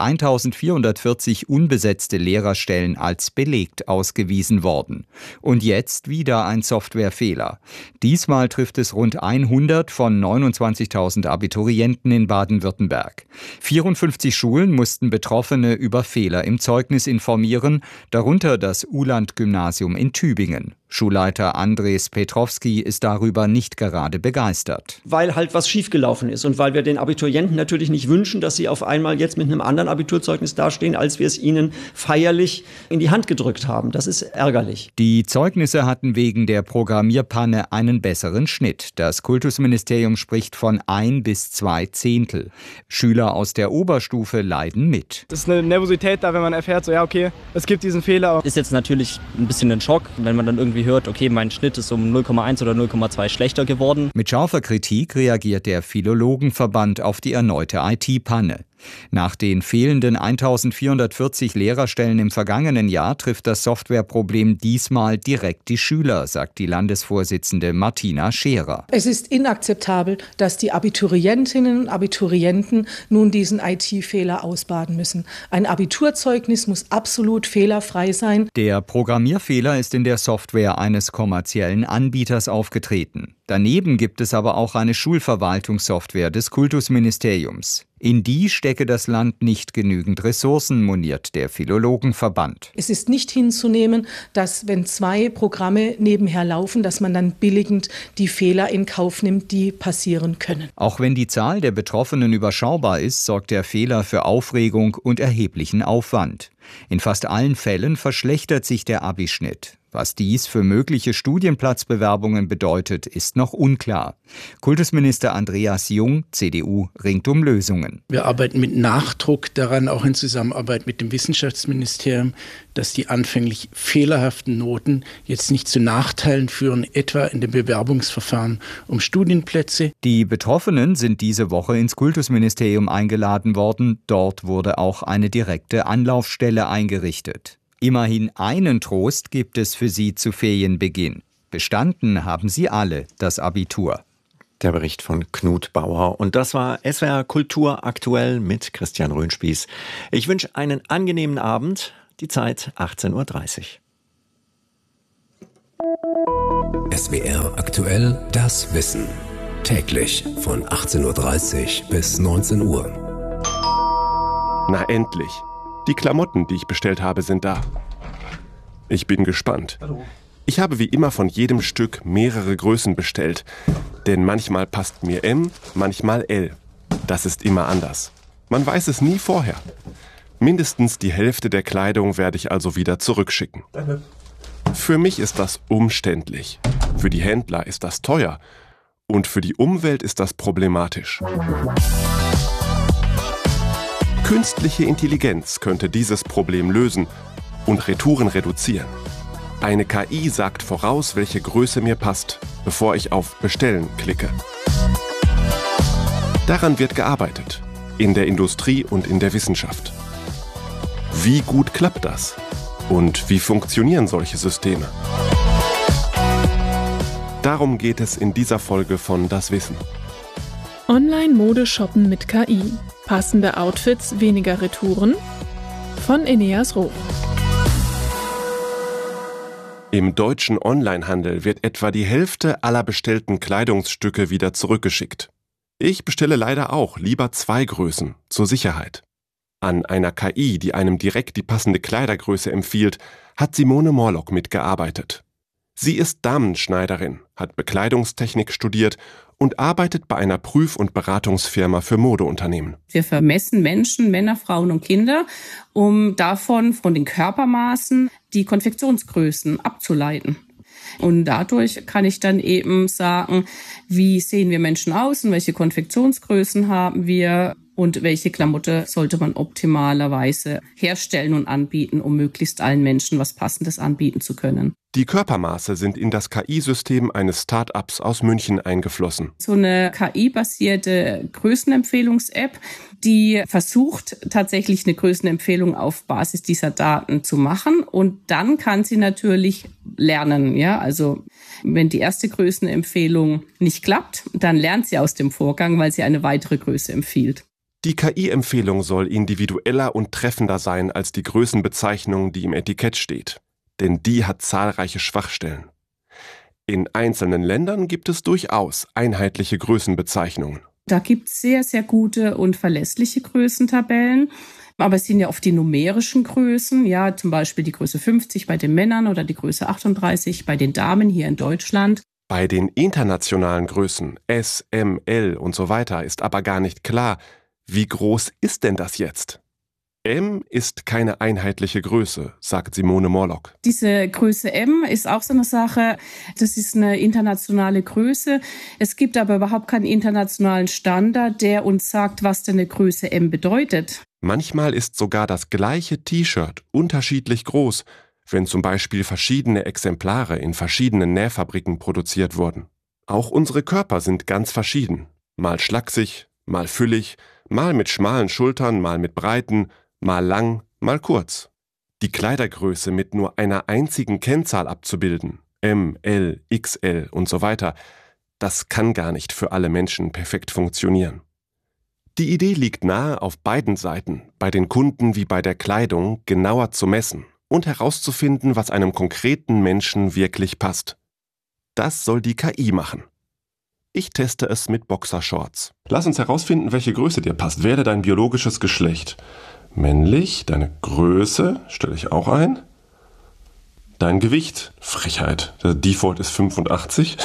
1440 unbesetzte Lehrerstellen als belegt ausgewiesen worden. Und jetzt wieder ein Softwarefehler. Diesmal trifft es rund 100 von 29.000 Abiturienten in Baden-Württemberg. 54 Schulen mussten Betroffene über Fehler im Zeugnis informieren, darunter das Uhland-Gymnasium in Tübingen. Schulleiter Andres Petrowski ist darüber nicht gerade begeistert.
Weil halt was schiefgelaufen ist und weil wir den Abiturienten natürlich nicht wünschen, dass sie auf einmal jetzt mit einem anderen Abiturzeugnis dastehen, als wir es ihnen feierlich in die Hand gedrückt haben. Das ist ärgerlich.
Die Zeugnisse hatten wegen der Programmierpanne einen besseren Schnitt. Das Kultusministerium spricht von 1 bis 2 Zehntel. Schüler aus der Oberstufe leiden mit.
Es ist eine Nervosität da, wenn man erfährt, so ja okay, es gibt diesen Fehler.
Ist jetzt natürlich ein bisschen ein Schock, wenn man dann irgendwie hört, okay, mein Schnitt ist um 0,1 oder 0,2 schlechter geworden.
Mit scharfer Kritik reagiert der Philologenverband auf die erneute IT-Panne. Nach den fehlenden 1440 Lehrerstellen im vergangenen Jahr trifft das Softwareproblem diesmal direkt die Schüler, sagt die Landesvorsitzende Martina Scherer.
Es ist inakzeptabel, dass die Abiturientinnen und Abiturienten nun diesen IT-Fehler ausbaden müssen. Ein Abiturzeugnis muss absolut fehlerfrei sein.
Der Programmierfehler ist in der Software eines kommerziellen Anbieters aufgetreten. Daneben gibt es aber auch eine Schulverwaltungssoftware des Kultusministeriums. In die stecke das Land nicht genügend Ressourcen, moniert der Philologenverband.
Es ist nicht hinzunehmen, dass wenn 2 Programme nebenher laufen, dass man dann billigend die Fehler in Kauf nimmt, die passieren können.
Auch wenn die Zahl der Betroffenen überschaubar ist, sorgt der Fehler für Aufregung und erheblichen Aufwand. In fast allen Fällen verschlechtert sich der Abischnitt. Was dies für mögliche Studienplatzbewerbungen bedeutet, ist noch unklar. Kultusminister Andreas Jung, CDU, ringt um Lösungen.
Wir arbeiten mit Nachdruck daran, auch in Zusammenarbeit mit dem Wissenschaftsministerium, dass die anfänglich fehlerhaften Noten jetzt nicht zu Nachteilen führen, etwa in dem Bewerbungsverfahren um Studienplätze.
Die Betroffenen sind diese Woche ins Kultusministerium eingeladen worden. Dort wurde auch eine direkte Anlaufstelle eingerichtet. Immerhin einen Trost gibt es für sie zu Ferienbeginn. Bestanden haben sie alle das Abitur.
Der Bericht von Knut Bauer. Und das war SWR Kultur aktuell mit Christian Röhnspieß. Ich wünsche einen angenehmen Abend. Die Zeit 18.30
Uhr. SWR aktuell, das Wissen. Täglich von 18.30 Uhr bis 19 Uhr.
Na endlich. Die Klamotten, die ich bestellt habe, sind da. Ich bin gespannt. Hallo. Ich habe wie immer von jedem Stück mehrere Größen bestellt. Denn manchmal passt mir M, manchmal L. Das ist immer anders. Man weiß es nie vorher. Mindestens die Hälfte der Kleidung werde ich also wieder zurückschicken. Danke. Für mich ist das umständlich. Für die Händler ist das teuer. Und für die Umwelt ist das problematisch. Künstliche Intelligenz könnte dieses Problem lösen und Retouren reduzieren. Eine KI sagt voraus, welche Größe mir passt, bevor ich auf Bestellen klicke. Daran wird gearbeitet, in der Industrie und in der Wissenschaft. Wie gut klappt das? Und wie funktionieren solche Systeme? Darum geht es in dieser Folge von Das Wissen.
Online-Mode-Shoppen mit KI. Passende Outfits, weniger Retouren? Von Eneas Roh.
Im deutschen Onlinehandel wird etwa die Hälfte aller bestellten Kleidungsstücke wieder zurückgeschickt. Ich bestelle leider auch lieber 2 Größen, zur Sicherheit. An einer KI, die einem direkt die passende Kleidergröße empfiehlt, hat Simone Morlock mitgearbeitet. Sie ist Damenschneiderin, hat Bekleidungstechnik studiert und arbeitet bei einer Prüf- und Beratungsfirma für Modeunternehmen.
Wir vermessen Menschen, Männer, Frauen und Kinder, um davon, von den Körpermaßen, die Konfektionsgrößen abzuleiten. Und dadurch kann ich dann eben sagen, wie sehen wir Menschen aus und welche Konfektionsgrößen haben wir und welche Klamotte sollte man optimalerweise herstellen und anbieten, um möglichst allen Menschen was Passendes anbieten zu können.
Die Körpermaße sind in das KI-System eines Start-ups aus München eingeflossen.
So eine KI-basierte Größenempfehlungs-App, die versucht tatsächlich eine Größenempfehlung auf Basis dieser Daten zu machen und dann kann sie natürlich lernen. Ja, also wenn die erste Größenempfehlung nicht klappt, dann lernt sie aus dem Vorgang, weil sie eine weitere Größe empfiehlt.
Die KI-Empfehlung soll individueller und treffender sein als die Größenbezeichnung, die im Etikett steht. Denn die hat zahlreiche Schwachstellen. In einzelnen Ländern gibt es durchaus einheitliche Größenbezeichnungen.
Da gibt es sehr, sehr gute und verlässliche Größentabellen. Aber es sind ja oft die numerischen Größen, ja, zum Beispiel die Größe 50 bei den Männern oder die Größe 38 bei den Damen hier in Deutschland.
Bei den internationalen Größen S, M, L und so weiter ist aber gar nicht klar, wie groß ist denn das jetzt? M ist keine einheitliche Größe, sagt Simone Morlock.
Diese Größe M ist auch so eine Sache, das ist eine internationale Größe. Es gibt aber überhaupt keinen internationalen Standard, der uns sagt, was denn eine Größe M bedeutet.
Manchmal ist sogar das gleiche T-Shirt unterschiedlich groß, wenn zum Beispiel verschiedene Exemplare in verschiedenen Nähfabriken produziert wurden. Auch unsere Körper sind ganz verschieden. Mal schlaksig, mal füllig, mal mit schmalen Schultern, mal mit breiten, mal lang, mal kurz. Die Kleidergröße mit nur einer einzigen Kennzahl abzubilden, M, L, XL und so weiter, das kann gar nicht für alle Menschen perfekt funktionieren. Die Idee liegt nahe, auf beiden Seiten, bei den Kunden wie bei der Kleidung, genauer zu messen und herauszufinden, was einem konkreten Menschen wirklich passt. Das soll die KI machen. Ich teste es mit Boxershorts. Lass uns herausfinden, welche Größe dir passt. Wähle dein biologisches Geschlecht. Männlich, deine Größe, stelle ich auch ein. Dein Gewicht, Frechheit. Der Default ist 85.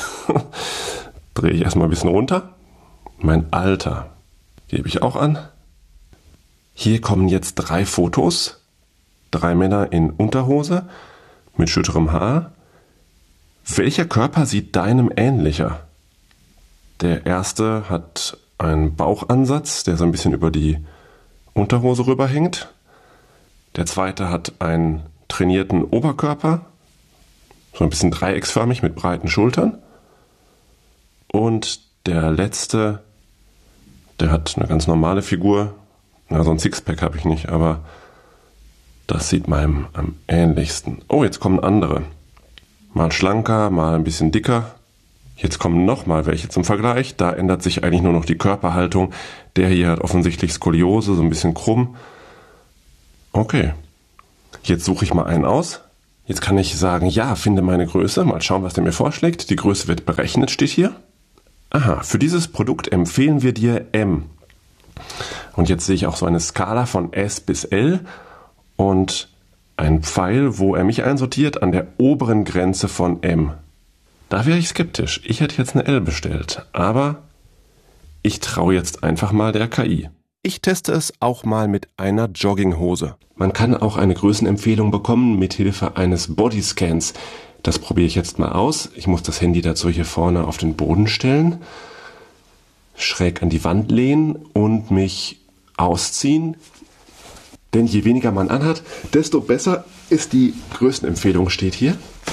Drehe ich erstmal ein bisschen runter. Mein Alter gebe ich auch an. Hier kommen jetzt 3 Fotos. 3 Männer in Unterhose mit schütterem Haar. Welcher Körper sieht deinem ähnlicher? Der erste hat einen Bauchansatz, der so ein bisschen über die Unterhose rüberhängt. Der zweite hat einen trainierten Oberkörper, so ein bisschen dreiecksförmig mit breiten Schultern. Und der letzte, der hat eine ganz normale Figur. Na, so ein Sixpack habe ich nicht, aber das sieht meinem am ähnlichsten. Oh, jetzt kommen andere. Mal schlanker, mal ein bisschen dicker. Jetzt kommen nochmal welche zum Vergleich. Da ändert sich eigentlich nur noch die Körperhaltung. Der hier hat offensichtlich Skoliose, so ein bisschen krumm. Okay, jetzt suche ich mal einen aus. Jetzt kann ich sagen, ja, finde meine Größe. Mal schauen, was der mir vorschlägt. Die Größe wird berechnet, steht hier. Aha, für dieses Produkt empfehlen wir dir M. Und jetzt sehe ich auch so eine Skala von S bis L und ein Pfeil, wo er mich einsortiert, an der oberen Grenze von M. Da wäre ich skeptisch. Ich hätte jetzt eine L bestellt. Aber ich traue jetzt einfach mal der KI. Ich teste es auch mal mit einer Jogginghose. Man kann auch eine Größenempfehlung bekommen mit Hilfe eines Bodyscans. Das probiere ich jetzt mal aus. Ich muss das Handy dazu hier vorne auf den Boden stellen, schräg an die Wand lehnen und mich ausziehen. Denn je weniger man anhat, desto besser ist die Größenempfehlung, steht hier.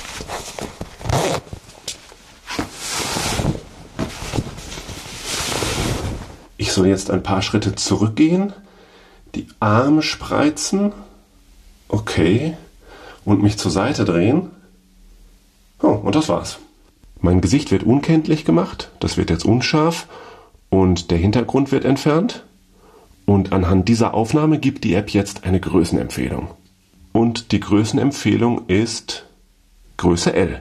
Ich soll jetzt ein paar Schritte zurückgehen, die Arme spreizen, okay, und mich zur Seite drehen. Oh, und das war's. Mein Gesicht wird unkenntlich gemacht, das wird jetzt unscharf und der Hintergrund wird entfernt. Und anhand dieser Aufnahme gibt die App jetzt eine Größenempfehlung. Und die Größenempfehlung ist Größe L.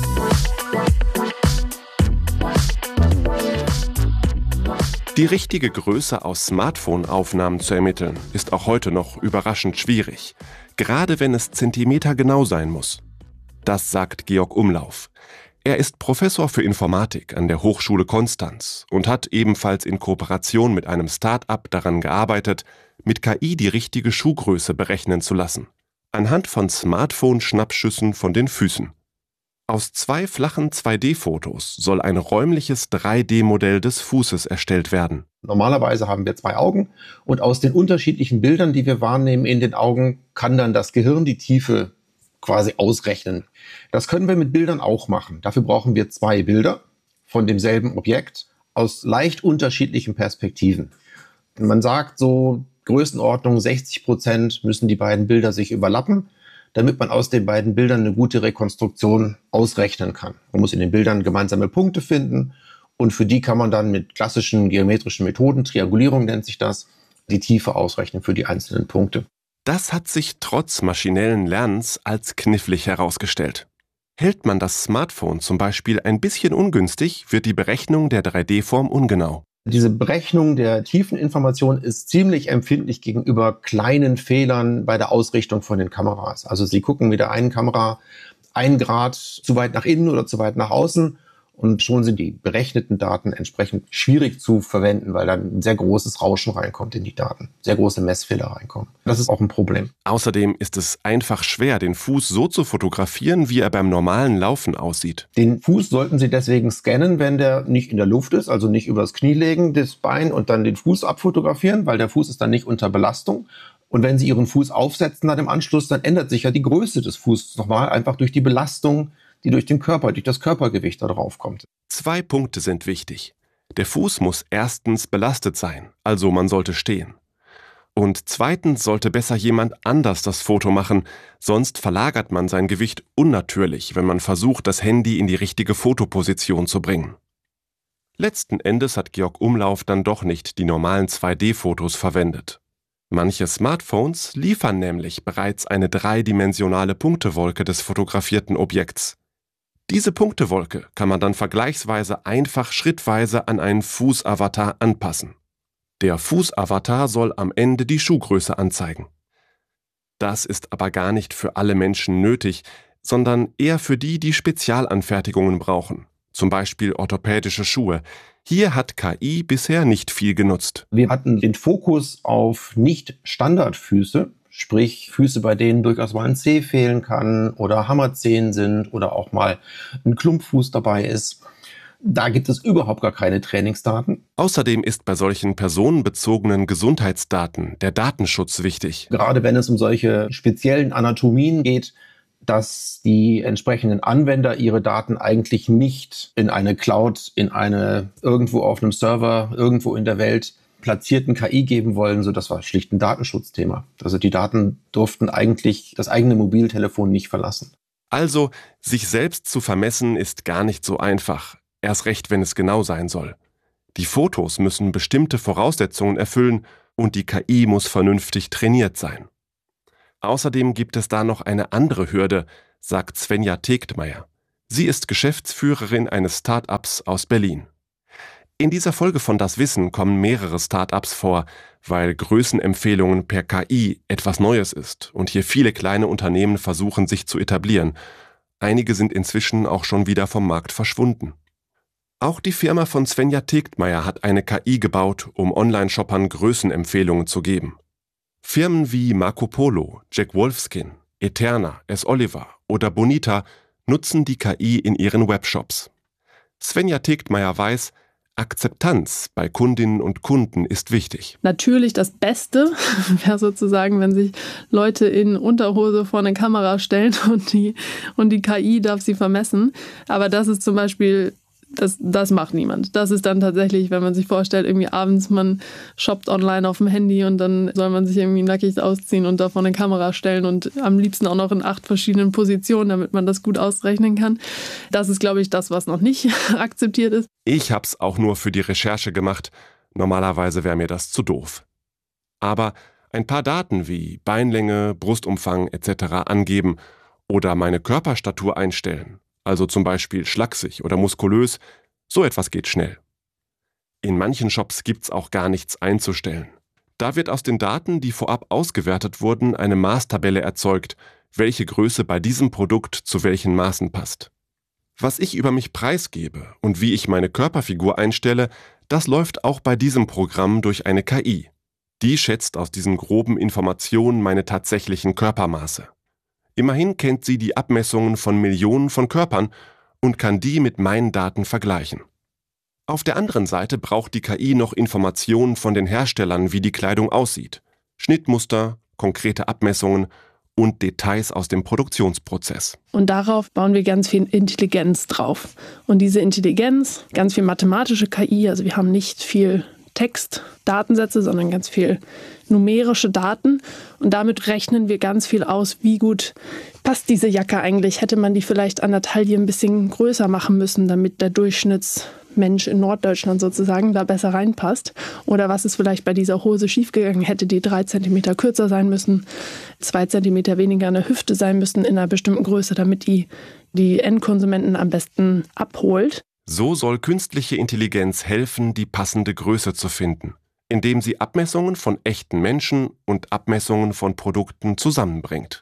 Die richtige Größe aus Smartphone-Aufnahmen zu ermitteln, ist auch heute noch überraschend schwierig, gerade wenn es zentimetergenau sein muss. Das sagt Georg Umlauf. Er ist Professor für Informatik an der Hochschule Konstanz und hat ebenfalls in Kooperation mit einem Start-up daran gearbeitet, mit KI die richtige Schuhgröße berechnen zu lassen, anhand von Smartphone-Schnappschüssen von den Füßen. Aus 2 flachen 2D-Fotos soll ein räumliches 3D-Modell des Fußes erstellt werden.
Normalerweise haben wir 2 Augen und aus den unterschiedlichen Bildern, die wir wahrnehmen in den Augen, kann dann das Gehirn die Tiefe quasi ausrechnen. Das können wir mit Bildern auch machen. Dafür brauchen wir 2 Bilder von demselben Objekt aus leicht unterschiedlichen Perspektiven. Man sagt so, Größenordnung 60% müssen die beiden Bilder sich überlappen, damit man aus den beiden Bildern eine gute Rekonstruktion ausrechnen kann. Man muss in den Bildern gemeinsame Punkte finden und für die kann man dann mit klassischen geometrischen Methoden, Triangulierung nennt sich das, die Tiefe ausrechnen für die einzelnen Punkte.
Das hat sich trotz maschinellen Lernens als knifflig herausgestellt. Hält man das Smartphone zum Beispiel ein bisschen ungünstig, wird die Berechnung der 3D-Form ungenau.
Diese Berechnung der Tiefeninformation ist ziemlich empfindlich gegenüber kleinen Fehlern bei der Ausrichtung von den Kameras. Also Sie gucken mit der einen Kamera 1 Grad zu weit nach innen oder zu weit nach außen und schon sind die berechneten Daten entsprechend schwierig zu verwenden, weil dann ein sehr großes Rauschen reinkommt in die Daten, sehr große Messfehler reinkommen. Das ist auch ein Problem.
Außerdem ist es einfach schwer, den Fuß so zu fotografieren, wie er beim normalen Laufen aussieht.
Den Fuß sollten Sie deswegen scannen, wenn der nicht in der Luft ist, also nicht übers Knie legen, das Bein und dann den Fuß abfotografieren, weil der Fuß ist dann nicht unter Belastung. Und wenn Sie Ihren Fuß aufsetzen dann im Anschluss, dann ändert sich ja die Größe des Fußes nochmal, einfach durch die Belastung, die durch den Körper, durch das Körpergewicht da drauf kommt.
2 Punkte sind wichtig. Der Fuß muss erstens belastet sein, also man sollte stehen. Und zweitens sollte besser jemand anders das Foto machen, sonst verlagert man sein Gewicht unnatürlich, wenn man versucht, das Handy in die richtige Fotoposition zu bringen. Letzten Endes hat Georg Umlauf dann doch nicht die normalen 2D-Fotos verwendet. Manche Smartphones liefern nämlich bereits eine dreidimensionale Punktewolke des fotografierten Objekts. Diese Punktewolke kann man dann vergleichsweise einfach schrittweise an einen Fußavatar anpassen. Der Fußavatar soll am Ende die Schuhgröße anzeigen. Das ist aber gar nicht für alle Menschen nötig, sondern eher für die, die Spezialanfertigungen brauchen, zum Beispiel orthopädische Schuhe. Hier hat KI bisher nicht viel genutzt.
Wir hatten den Fokus auf Nicht-Standardfüße, sprich Füße, bei denen durchaus mal ein Zeh fehlen kann oder Hammerzehen sind oder auch mal ein Klumpfuß dabei ist. Da gibt es überhaupt gar keine Trainingsdaten.
Außerdem ist bei solchen personenbezogenen Gesundheitsdaten der Datenschutz wichtig.
Gerade wenn es um solche speziellen Anatomien geht, dass die entsprechenden Anwender ihre Daten eigentlich nicht in eine Cloud, in eine irgendwo auf einem Server, irgendwo in der Welt platzierten KI geben wollen. So, das war schlicht ein Datenschutzthema. Also die Daten durften eigentlich das eigene Mobiltelefon nicht verlassen.
Also, sich selbst zu vermessen ist gar nicht so einfach, erst recht, wenn es genau sein soll. Die Fotos müssen bestimmte Voraussetzungen erfüllen und die KI muss vernünftig trainiert sein. Außerdem gibt es da noch eine andere Hürde, sagt Svenja Tegtmeier. Sie ist Geschäftsführerin eines Start-ups aus Berlin. In dieser Folge von Das Wissen kommen mehrere Start-ups vor, weil Größenempfehlungen per KI etwas Neues ist und hier viele kleine Unternehmen versuchen, sich zu etablieren. Einige sind inzwischen auch schon wieder vom Markt verschwunden. Auch die Firma von Svenja Tegtmeier hat eine KI gebaut, um Online-Shoppern Größenempfehlungen zu geben. Firmen wie Marco Polo, Jack Wolfskin, Eterna, S. Oliver oder Bonita nutzen die KI in ihren Webshops. Svenja Tegtmeier weiß, Akzeptanz bei Kundinnen und Kunden ist wichtig.
Natürlich das Beste wäre sozusagen, wenn sich Leute in Unterhose vor eine Kamera stellen und die KI darf sie vermessen. Aber das ist zum Beispiel, das macht niemand. Das ist dann tatsächlich, wenn man sich vorstellt, irgendwie abends, man shoppt online auf dem Handy und dann soll man sich irgendwie nackig ausziehen und da vor eine Kamera stellen und am liebsten auch noch in 8 verschiedenen Positionen, damit man das gut ausrechnen kann. Das ist, glaube ich, das, was noch nicht akzeptiert ist.
Ich hab's auch nur für die Recherche gemacht. Normalerweise wäre mir das zu doof. Aber ein paar Daten wie Beinlänge, Brustumfang etc. angeben oder meine Körperstatur einstellen, also zum Beispiel schlaksig oder muskulös, so etwas geht schnell. In manchen Shops gibt's auch gar nichts einzustellen. Da wird aus den Daten, die vorab ausgewertet wurden, eine Maßtabelle erzeugt, welche Größe bei diesem Produkt zu welchen Maßen passt. Was ich über mich preisgebe und wie ich meine Körperfigur einstelle, das läuft auch bei diesem Programm durch eine KI. Die schätzt aus diesen groben Informationen meine tatsächlichen Körpermaße. Immerhin kennt sie die Abmessungen von Millionen von Körpern und kann die mit meinen Daten vergleichen. Auf der anderen Seite braucht die KI noch Informationen von den Herstellern, wie die Kleidung aussieht, Schnittmuster, konkrete Abmessungen und Details aus dem Produktionsprozess.
Und darauf bauen wir ganz viel Intelligenz drauf. Und diese Intelligenz, ganz viel mathematische KI, also wir haben nicht viel Textdatensätze, sondern ganz viel numerische Daten. Und damit rechnen wir ganz viel aus, wie gut passt diese Jacke eigentlich. Hätte man die vielleicht an der Taille ein bisschen größer machen müssen, damit der Durchschnittsmensch in Norddeutschland sozusagen da besser reinpasst. Oder was ist vielleicht bei dieser Hose schiefgegangen? Hätte die 3 cm kürzer sein müssen, 2 cm weniger an der Hüfte sein müssen in einer bestimmten Größe, damit die Endkonsumenten am besten abholt.
So soll künstliche Intelligenz helfen, die passende Größe zu finden, indem sie Abmessungen von echten Menschen und Abmessungen von Produkten zusammenbringt.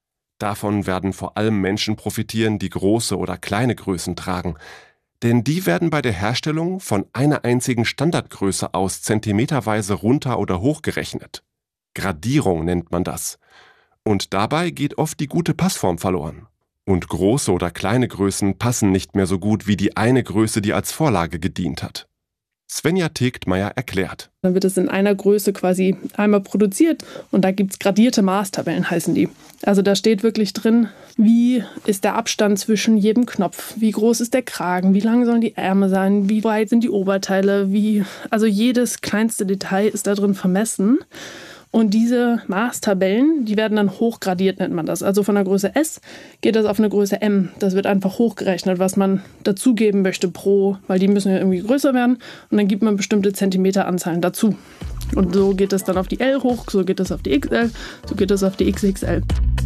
Davon werden vor allem Menschen profitieren, die große oder kleine Größen tragen, denn die werden bei der Herstellung von einer einzigen Standardgröße aus zentimeterweise runter oder hochgerechnet. Gradierung nennt man das. Und dabei geht oft die gute Passform verloren. Und große oder kleine Größen passen nicht mehr so gut wie die eine Größe, die als Vorlage gedient hat. Svenja Tegtmeier erklärt.
Dann wird es in einer Größe quasi einmal produziert und da gibt es gradierte Maßtabellen, heißen die. Also da steht wirklich drin, wie ist der Abstand zwischen jedem Knopf, wie groß ist der Kragen, wie lang sollen die Ärmel sein, wie weit sind die Oberteile, also jedes kleinste Detail ist da drin vermessen. Und diese Maßtabellen, die werden dann hochgradiert, nennt man das. Also von der Größe S geht das auf eine Größe M. Das wird einfach hochgerechnet, was man dazugeben möchte weil die müssen ja irgendwie größer werden. Und dann gibt man bestimmte Zentimeteranzahlen dazu. Und so geht es dann auf die L hoch, so geht es auf die XL, so geht es auf die XXL.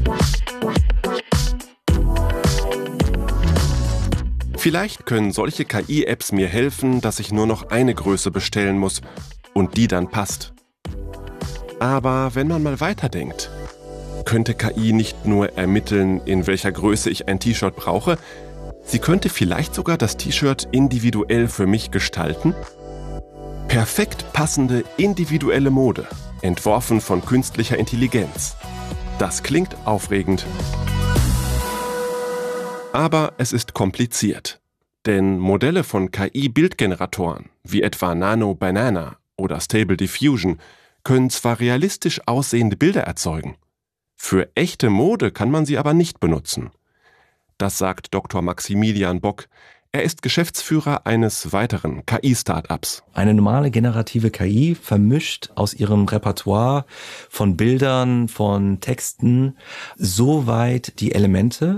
Vielleicht können solche KI-Apps mir helfen, dass ich nur noch eine Größe bestellen muss und die dann passt. Aber wenn man mal weiterdenkt, könnte KI nicht nur ermitteln, in welcher Größe ich ein T-Shirt brauche, sie könnte vielleicht sogar das T-Shirt individuell für mich gestalten? Perfekt passende individuelle Mode, entworfen von künstlicher Intelligenz. Das klingt aufregend. Aber es ist kompliziert. Denn Modelle von KI-Bildgeneratoren, wie etwa Nano Banana oder Stable Diffusion, können zwar realistisch aussehende Bilder erzeugen. Für echte Mode kann man sie aber nicht benutzen. Das sagt Dr. Maximilian Bock. Er ist Geschäftsführer eines weiteren KI-Startups.
Eine normale generative KI vermischt aus ihrem Repertoire von Bildern, von Texten so weit die Elemente,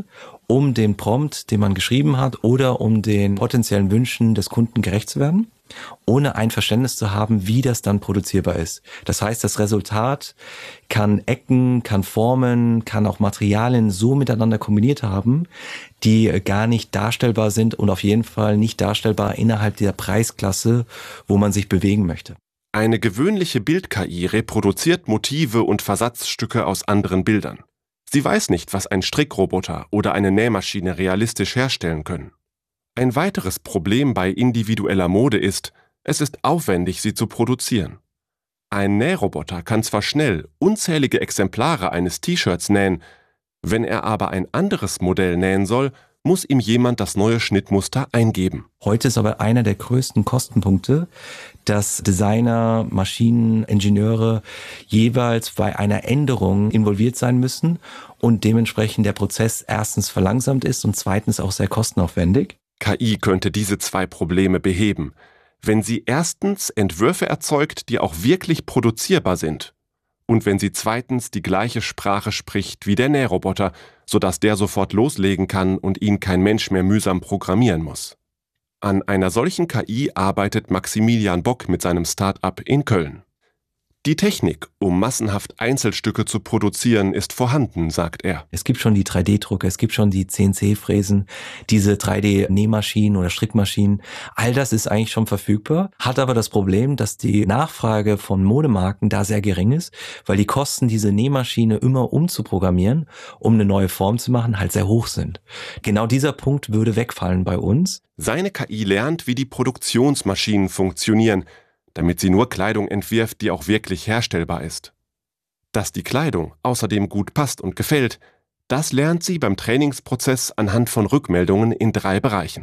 um den Prompt, den man geschrieben hat, oder um den potenziellen Wünschen des Kunden gerecht zu werden, ohne ein Verständnis zu haben, wie das dann produzierbar ist. Das heißt, das Resultat kann Ecken, kann Formen, kann auch Materialien so miteinander kombiniert haben, die gar nicht darstellbar sind und auf jeden Fall nicht darstellbar innerhalb der Preisklasse, wo man sich bewegen möchte.
Eine gewöhnliche Bild-KI reproduziert Motive und Versatzstücke aus anderen Bildern. Sie weiß nicht, was ein Strickroboter oder eine Nähmaschine realistisch herstellen können. Ein weiteres Problem bei individueller Mode ist, es ist aufwendig, sie zu produzieren. Ein Nähroboter kann zwar schnell unzählige Exemplare eines T-Shirts nähen, wenn er aber ein anderes Modell nähen soll, muss ihm jemand das neue Schnittmuster eingeben.
Heute ist aber einer der größten Kostenpunkte, dass Designer, Maschineningenieure jeweils bei einer Änderung involviert sein müssen und dementsprechend der Prozess erstens verlangsamt ist und zweitens auch sehr kostenaufwendig.
KI könnte diese zwei Probleme beheben, wenn sie erstens Entwürfe erzeugt, die auch wirklich produzierbar sind, und wenn sie zweitens die gleiche Sprache spricht wie der Nähroboter, sodass der sofort loslegen kann und ihn kein Mensch mehr mühsam programmieren muss. An einer solchen KI arbeitet Maximilian Bock mit seinem Start-up in Köln. Die Technik, um massenhaft Einzelstücke zu produzieren, ist vorhanden, sagt er.
Es gibt schon die 3D-Drucker, es gibt schon die CNC-Fräsen, diese 3D-Nähmaschinen oder Strickmaschinen. All das ist eigentlich schon verfügbar, hat aber das Problem, dass die Nachfrage von Modemarken da sehr gering ist, weil die Kosten, diese Nähmaschine immer umzuprogrammieren, um eine neue Form zu machen, halt sehr hoch sind. Genau dieser Punkt würde wegfallen bei uns.
Seine KI lernt, wie die Produktionsmaschinen funktionieren, damit sie nur Kleidung entwirft, die auch wirklich herstellbar ist. Dass die Kleidung außerdem gut passt und gefällt, das lernt sie beim Trainingsprozess anhand von Rückmeldungen in 3 Bereichen.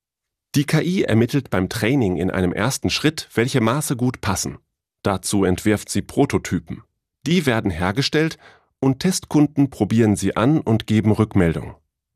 Die KI ermittelt beim Training in einem ersten Schritt, welche Maße gut passen. Dazu entwirft sie Prototypen. Die werden hergestellt und Testkunden probieren sie an und geben Rückmeldung.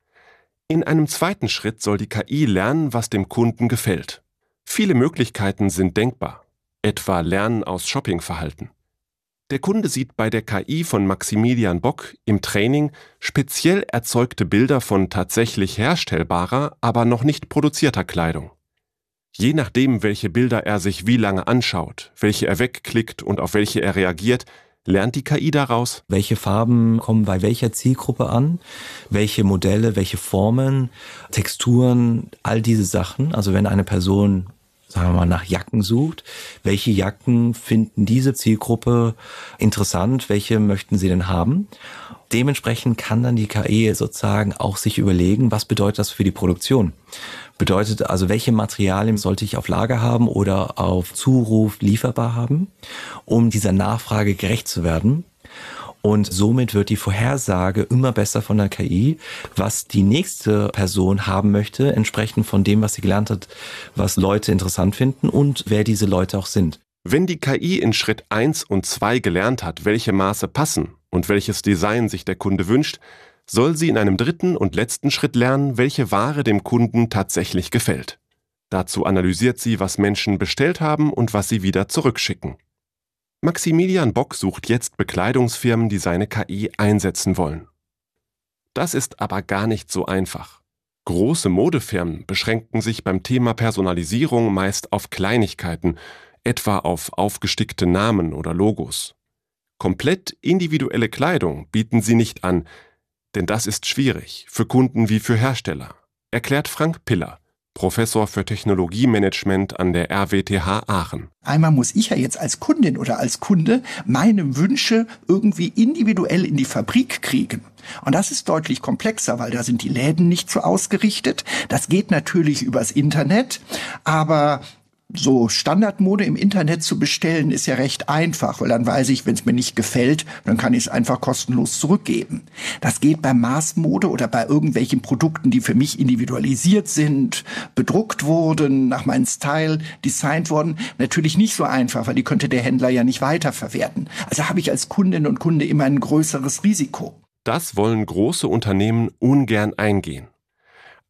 In einem zweiten Schritt soll die KI lernen, was dem Kunden gefällt. Viele Möglichkeiten sind denkbar. Etwa Lernen aus Shoppingverhalten. Der Kunde sieht bei der KI von Maximilian Bock im Training speziell erzeugte Bilder von tatsächlich herstellbarer, aber noch nicht produzierter Kleidung. Je nachdem, welche Bilder er sich wie lange anschaut, welche er wegklickt und auf welche er reagiert, lernt die KI daraus,
welche Farben kommen bei welcher Zielgruppe an, welche Modelle, welche Formen, Texturen, all diese Sachen. Also wenn eine Person, sagen wir mal, nach Jacken sucht, welche Jacken finden diese Zielgruppe interessant, welche möchten sie denn haben? Dementsprechend kann dann die KI sozusagen auch sich überlegen, was bedeutet das für die Produktion? Bedeutet also, welche Materialien sollte ich auf Lager haben oder auf Zuruf lieferbar haben, um dieser Nachfrage gerecht zu werden? Und somit wird die Vorhersage immer besser von der KI, was die nächste Person haben möchte, entsprechend von dem, was sie gelernt hat, was Leute interessant finden und wer diese Leute auch sind.
Wenn die KI in Schritt 1 und 2 gelernt hat, welche Maße passen und welches Design sich der Kunde wünscht, soll sie in einem dritten und letzten Schritt lernen, welche Ware dem Kunden tatsächlich gefällt. Dazu analysiert sie, was Menschen bestellt haben und was sie wieder zurückschicken. Maximilian Bock sucht jetzt Bekleidungsfirmen, die seine KI einsetzen wollen. Das ist aber gar nicht so einfach. Große Modefirmen beschränken sich beim Thema Personalisierung meist auf Kleinigkeiten, etwa auf aufgestickte Namen oder Logos. Komplett individuelle Kleidung bieten sie nicht an, denn das ist schwierig, für Kunden wie für Hersteller, erklärt Frank Piller, Professor für Technologiemanagement an der RWTH Aachen.
Einmal muss ich ja jetzt als Kundin oder als Kunde meine Wünsche irgendwie individuell in die Fabrik kriegen. Und das ist deutlich komplexer, weil da sind die Läden nicht so ausgerichtet. Das geht natürlich übers Internet, aber so Standardmode im Internet zu bestellen, ist ja recht einfach, weil dann weiß ich, wenn es mir nicht gefällt, dann kann ich es einfach kostenlos zurückgeben. Das geht bei Maßmode oder bei irgendwelchen Produkten, die für mich individualisiert sind, bedruckt wurden, nach meinem Style designt wurden, natürlich nicht so einfach, weil die könnte der Händler ja nicht weiterverwerten. Also habe ich als Kundin und Kunde immer ein größeres Risiko.
Das wollen große Unternehmen ungern eingehen.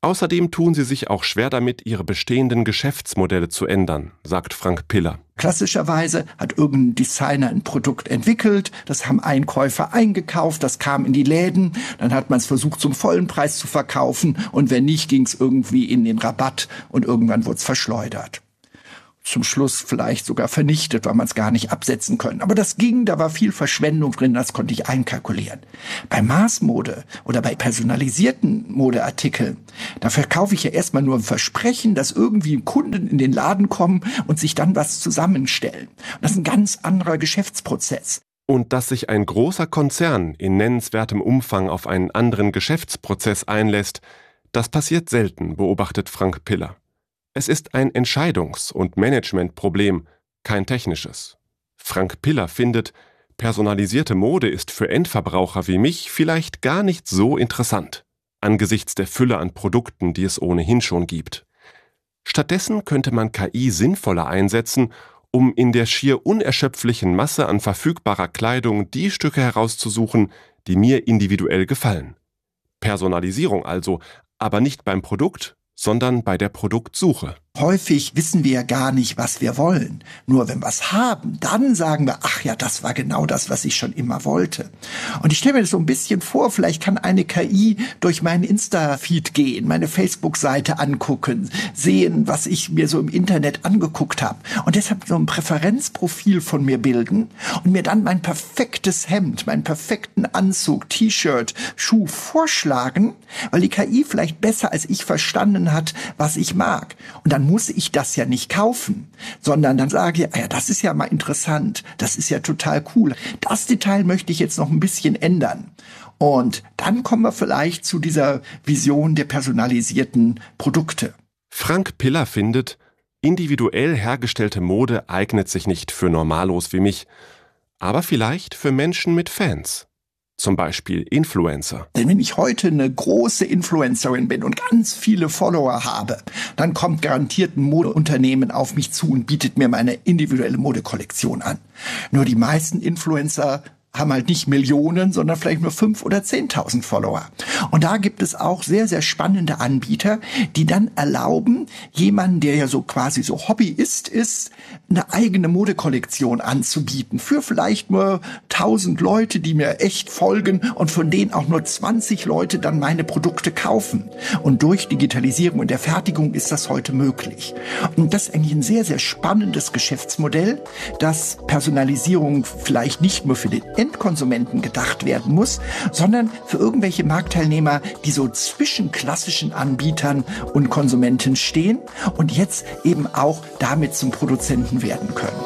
Außerdem tun sie sich auch schwer damit, ihre bestehenden Geschäftsmodelle zu ändern, sagt Frank Piller.
Klassischerweise hat irgendein Designer ein Produkt entwickelt, das haben Einkäufer eingekauft, das kam in die Läden, dann hat man es versucht zum vollen Preis zu verkaufen und wenn nicht, ging es irgendwie in den Rabatt und irgendwann wurde es verschleudert. Zum Schluss vielleicht sogar vernichtet, weil man es gar nicht absetzen können. Aber das ging, da war viel Verschwendung drin, das konnte ich einkalkulieren. Bei Maßmode oder bei personalisierten Modeartikeln, da verkaufe ich ja erstmal nur ein Versprechen, dass irgendwie Kunden in den Laden kommen und sich dann was zusammenstellen. Und das ist ein ganz anderer Geschäftsprozess.
Und dass sich ein großer Konzern in nennenswertem Umfang auf einen anderen Geschäftsprozess einlässt, das passiert selten, beobachtet Frank Piller. Es ist ein Entscheidungs- und Managementproblem, kein technisches. Frank Piller findet, personalisierte Mode ist für Endverbraucher wie mich vielleicht gar nicht so interessant, angesichts der Fülle an Produkten, die es ohnehin schon gibt. Stattdessen könnte man KI sinnvoller einsetzen, um in der schier unerschöpflichen Masse an verfügbarer Kleidung die Stücke herauszusuchen, die mir individuell gefallen. Personalisierung also, aber nicht beim Produkt, sondern bei der Produktsuche.
Häufig wissen wir ja gar nicht, was wir wollen. Nur wenn wir es haben, dann sagen wir, ach ja, das war genau das, was ich schon immer wollte. Und ich stelle mir das so ein bisschen vor, vielleicht kann eine KI durch meinen Insta-Feed gehen, meine Facebook-Seite angucken, sehen, was ich mir so im Internet angeguckt habe. Und deshalb so ein Präferenzprofil von mir bilden und mir dann mein perfektes Hemd, meinen perfekten Anzug, T-Shirt, Schuh vorschlagen, weil die KI vielleicht besser als ich verstanden hat, was ich mag. Und dann muss ich das ja nicht kaufen, sondern dann sage ich, ja, das ist ja mal interessant, das ist ja total cool. Das Detail möchte ich jetzt noch ein bisschen ändern. Und dann kommen wir vielleicht zu dieser Vision der personalisierten Produkte.
Frank Piller findet, individuell hergestellte Mode eignet sich nicht für Normalos wie mich, aber vielleicht für Menschen mit Fans. Zum Beispiel Influencer.
Denn wenn ich heute eine große Influencerin bin und ganz viele Follower habe, dann kommt garantiert ein Modeunternehmen auf mich zu und bietet mir meine individuelle Modekollektion an. Nur die meisten Influencer haben halt nicht Millionen, sondern vielleicht nur 5.000 oder 10.000 Follower. Und da gibt es auch sehr, sehr spannende Anbieter, die dann erlauben, jemanden, der ja so quasi so Hobbyist ist, eine eigene Modekollektion anzubieten. Für vielleicht nur 1.000 Leute, die mir echt folgen und von denen auch nur 20 Leute dann meine Produkte kaufen. Und durch Digitalisierung und der Fertigung ist das heute möglich. Und das ist eigentlich ein sehr, sehr spannendes Geschäftsmodell, dass Personalisierung vielleicht nicht nur für den Endkonsumenten gedacht werden muss, sondern für irgendwelche Marktteilnehmer, die so zwischen klassischen Anbietern und Konsumenten stehen und jetzt eben auch damit zum Produzenten werden können.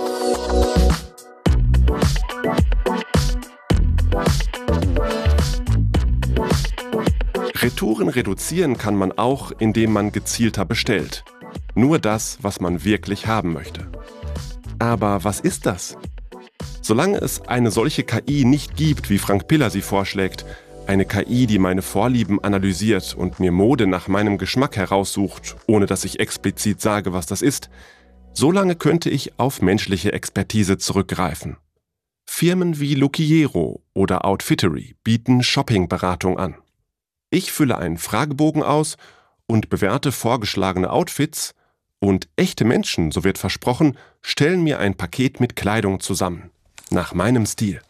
Retouren reduzieren kann man auch, indem man gezielter bestellt. Nur das, was man wirklich haben möchte. Aber was ist das? Solange es eine solche KI nicht gibt, wie Frank Piller sie vorschlägt, eine KI, die meine Vorlieben analysiert und mir Mode nach meinem Geschmack heraussucht, ohne dass ich explizit sage, was das ist, solange könnte ich auf menschliche Expertise zurückgreifen. Firmen wie Luckiero oder Outfittery bieten Shoppingberatung an. Ich fülle einen Fragebogen aus und bewerte vorgeschlagene Outfits und echte Menschen, so wird versprochen, stellen mir ein Paket mit Kleidung zusammen. Nach meinem Stil.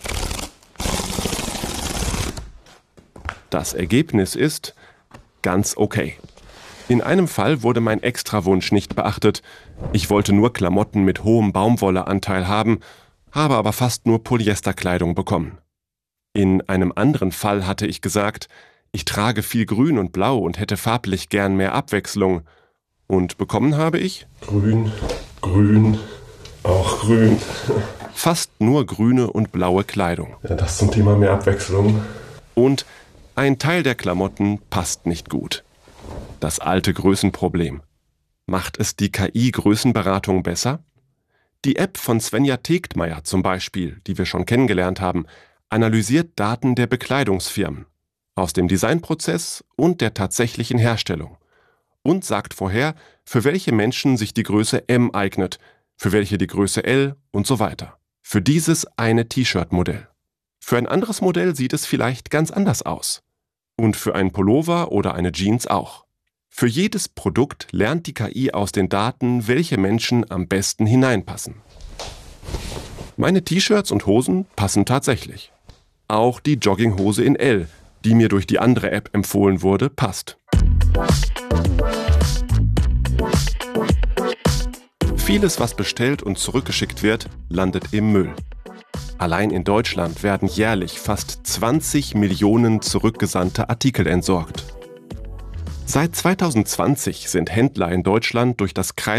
Das Ergebnis ist ganz okay. In einem Fall wurde mein Extrawunsch nicht beachtet. Ich wollte nur Klamotten mit hohem Baumwolleanteil haben, habe aber fast nur Polyesterkleidung bekommen. In einem anderen Fall hatte ich gesagt, ich trage viel Grün und Blau und hätte farblich gern mehr Abwechslung. Und bekommen habe ich? Grün, grün, auch grün. Fast nur grüne und blaue Kleidung. Ja, das zum Thema mehr Abwechslung. Und ein Teil der Klamotten passt nicht gut. Das alte Größenproblem. Macht es die KI-Größenberatung besser? Die App von Svenja Tegtmeier zum Beispiel, die wir schon kennengelernt haben, analysiert Daten der Bekleidungsfirmen aus dem Designprozess und der tatsächlichen Herstellung und sagt vorher, für welche Menschen sich die Größe M eignet, für welche die Größe L und so weiter. Für dieses eine T-Shirt-Modell. Für ein anderes Modell sieht es vielleicht ganz anders aus. Und für einen Pullover oder eine Jeans auch. Für jedes Produkt lernt die KI aus den Daten, welche Menschen am besten hineinpassen. Meine T-Shirts und Hosen passen tatsächlich. Auch die Jogginghose in L, die mir durch die andere App empfohlen wurde, passt. Vieles, was bestellt und zurückgeschickt wird, landet im Müll. Allein in Deutschland werden jährlich fast 20 Millionen zurückgesandte Artikel entsorgt. Seit 2020 sind Händler in Deutschland durch das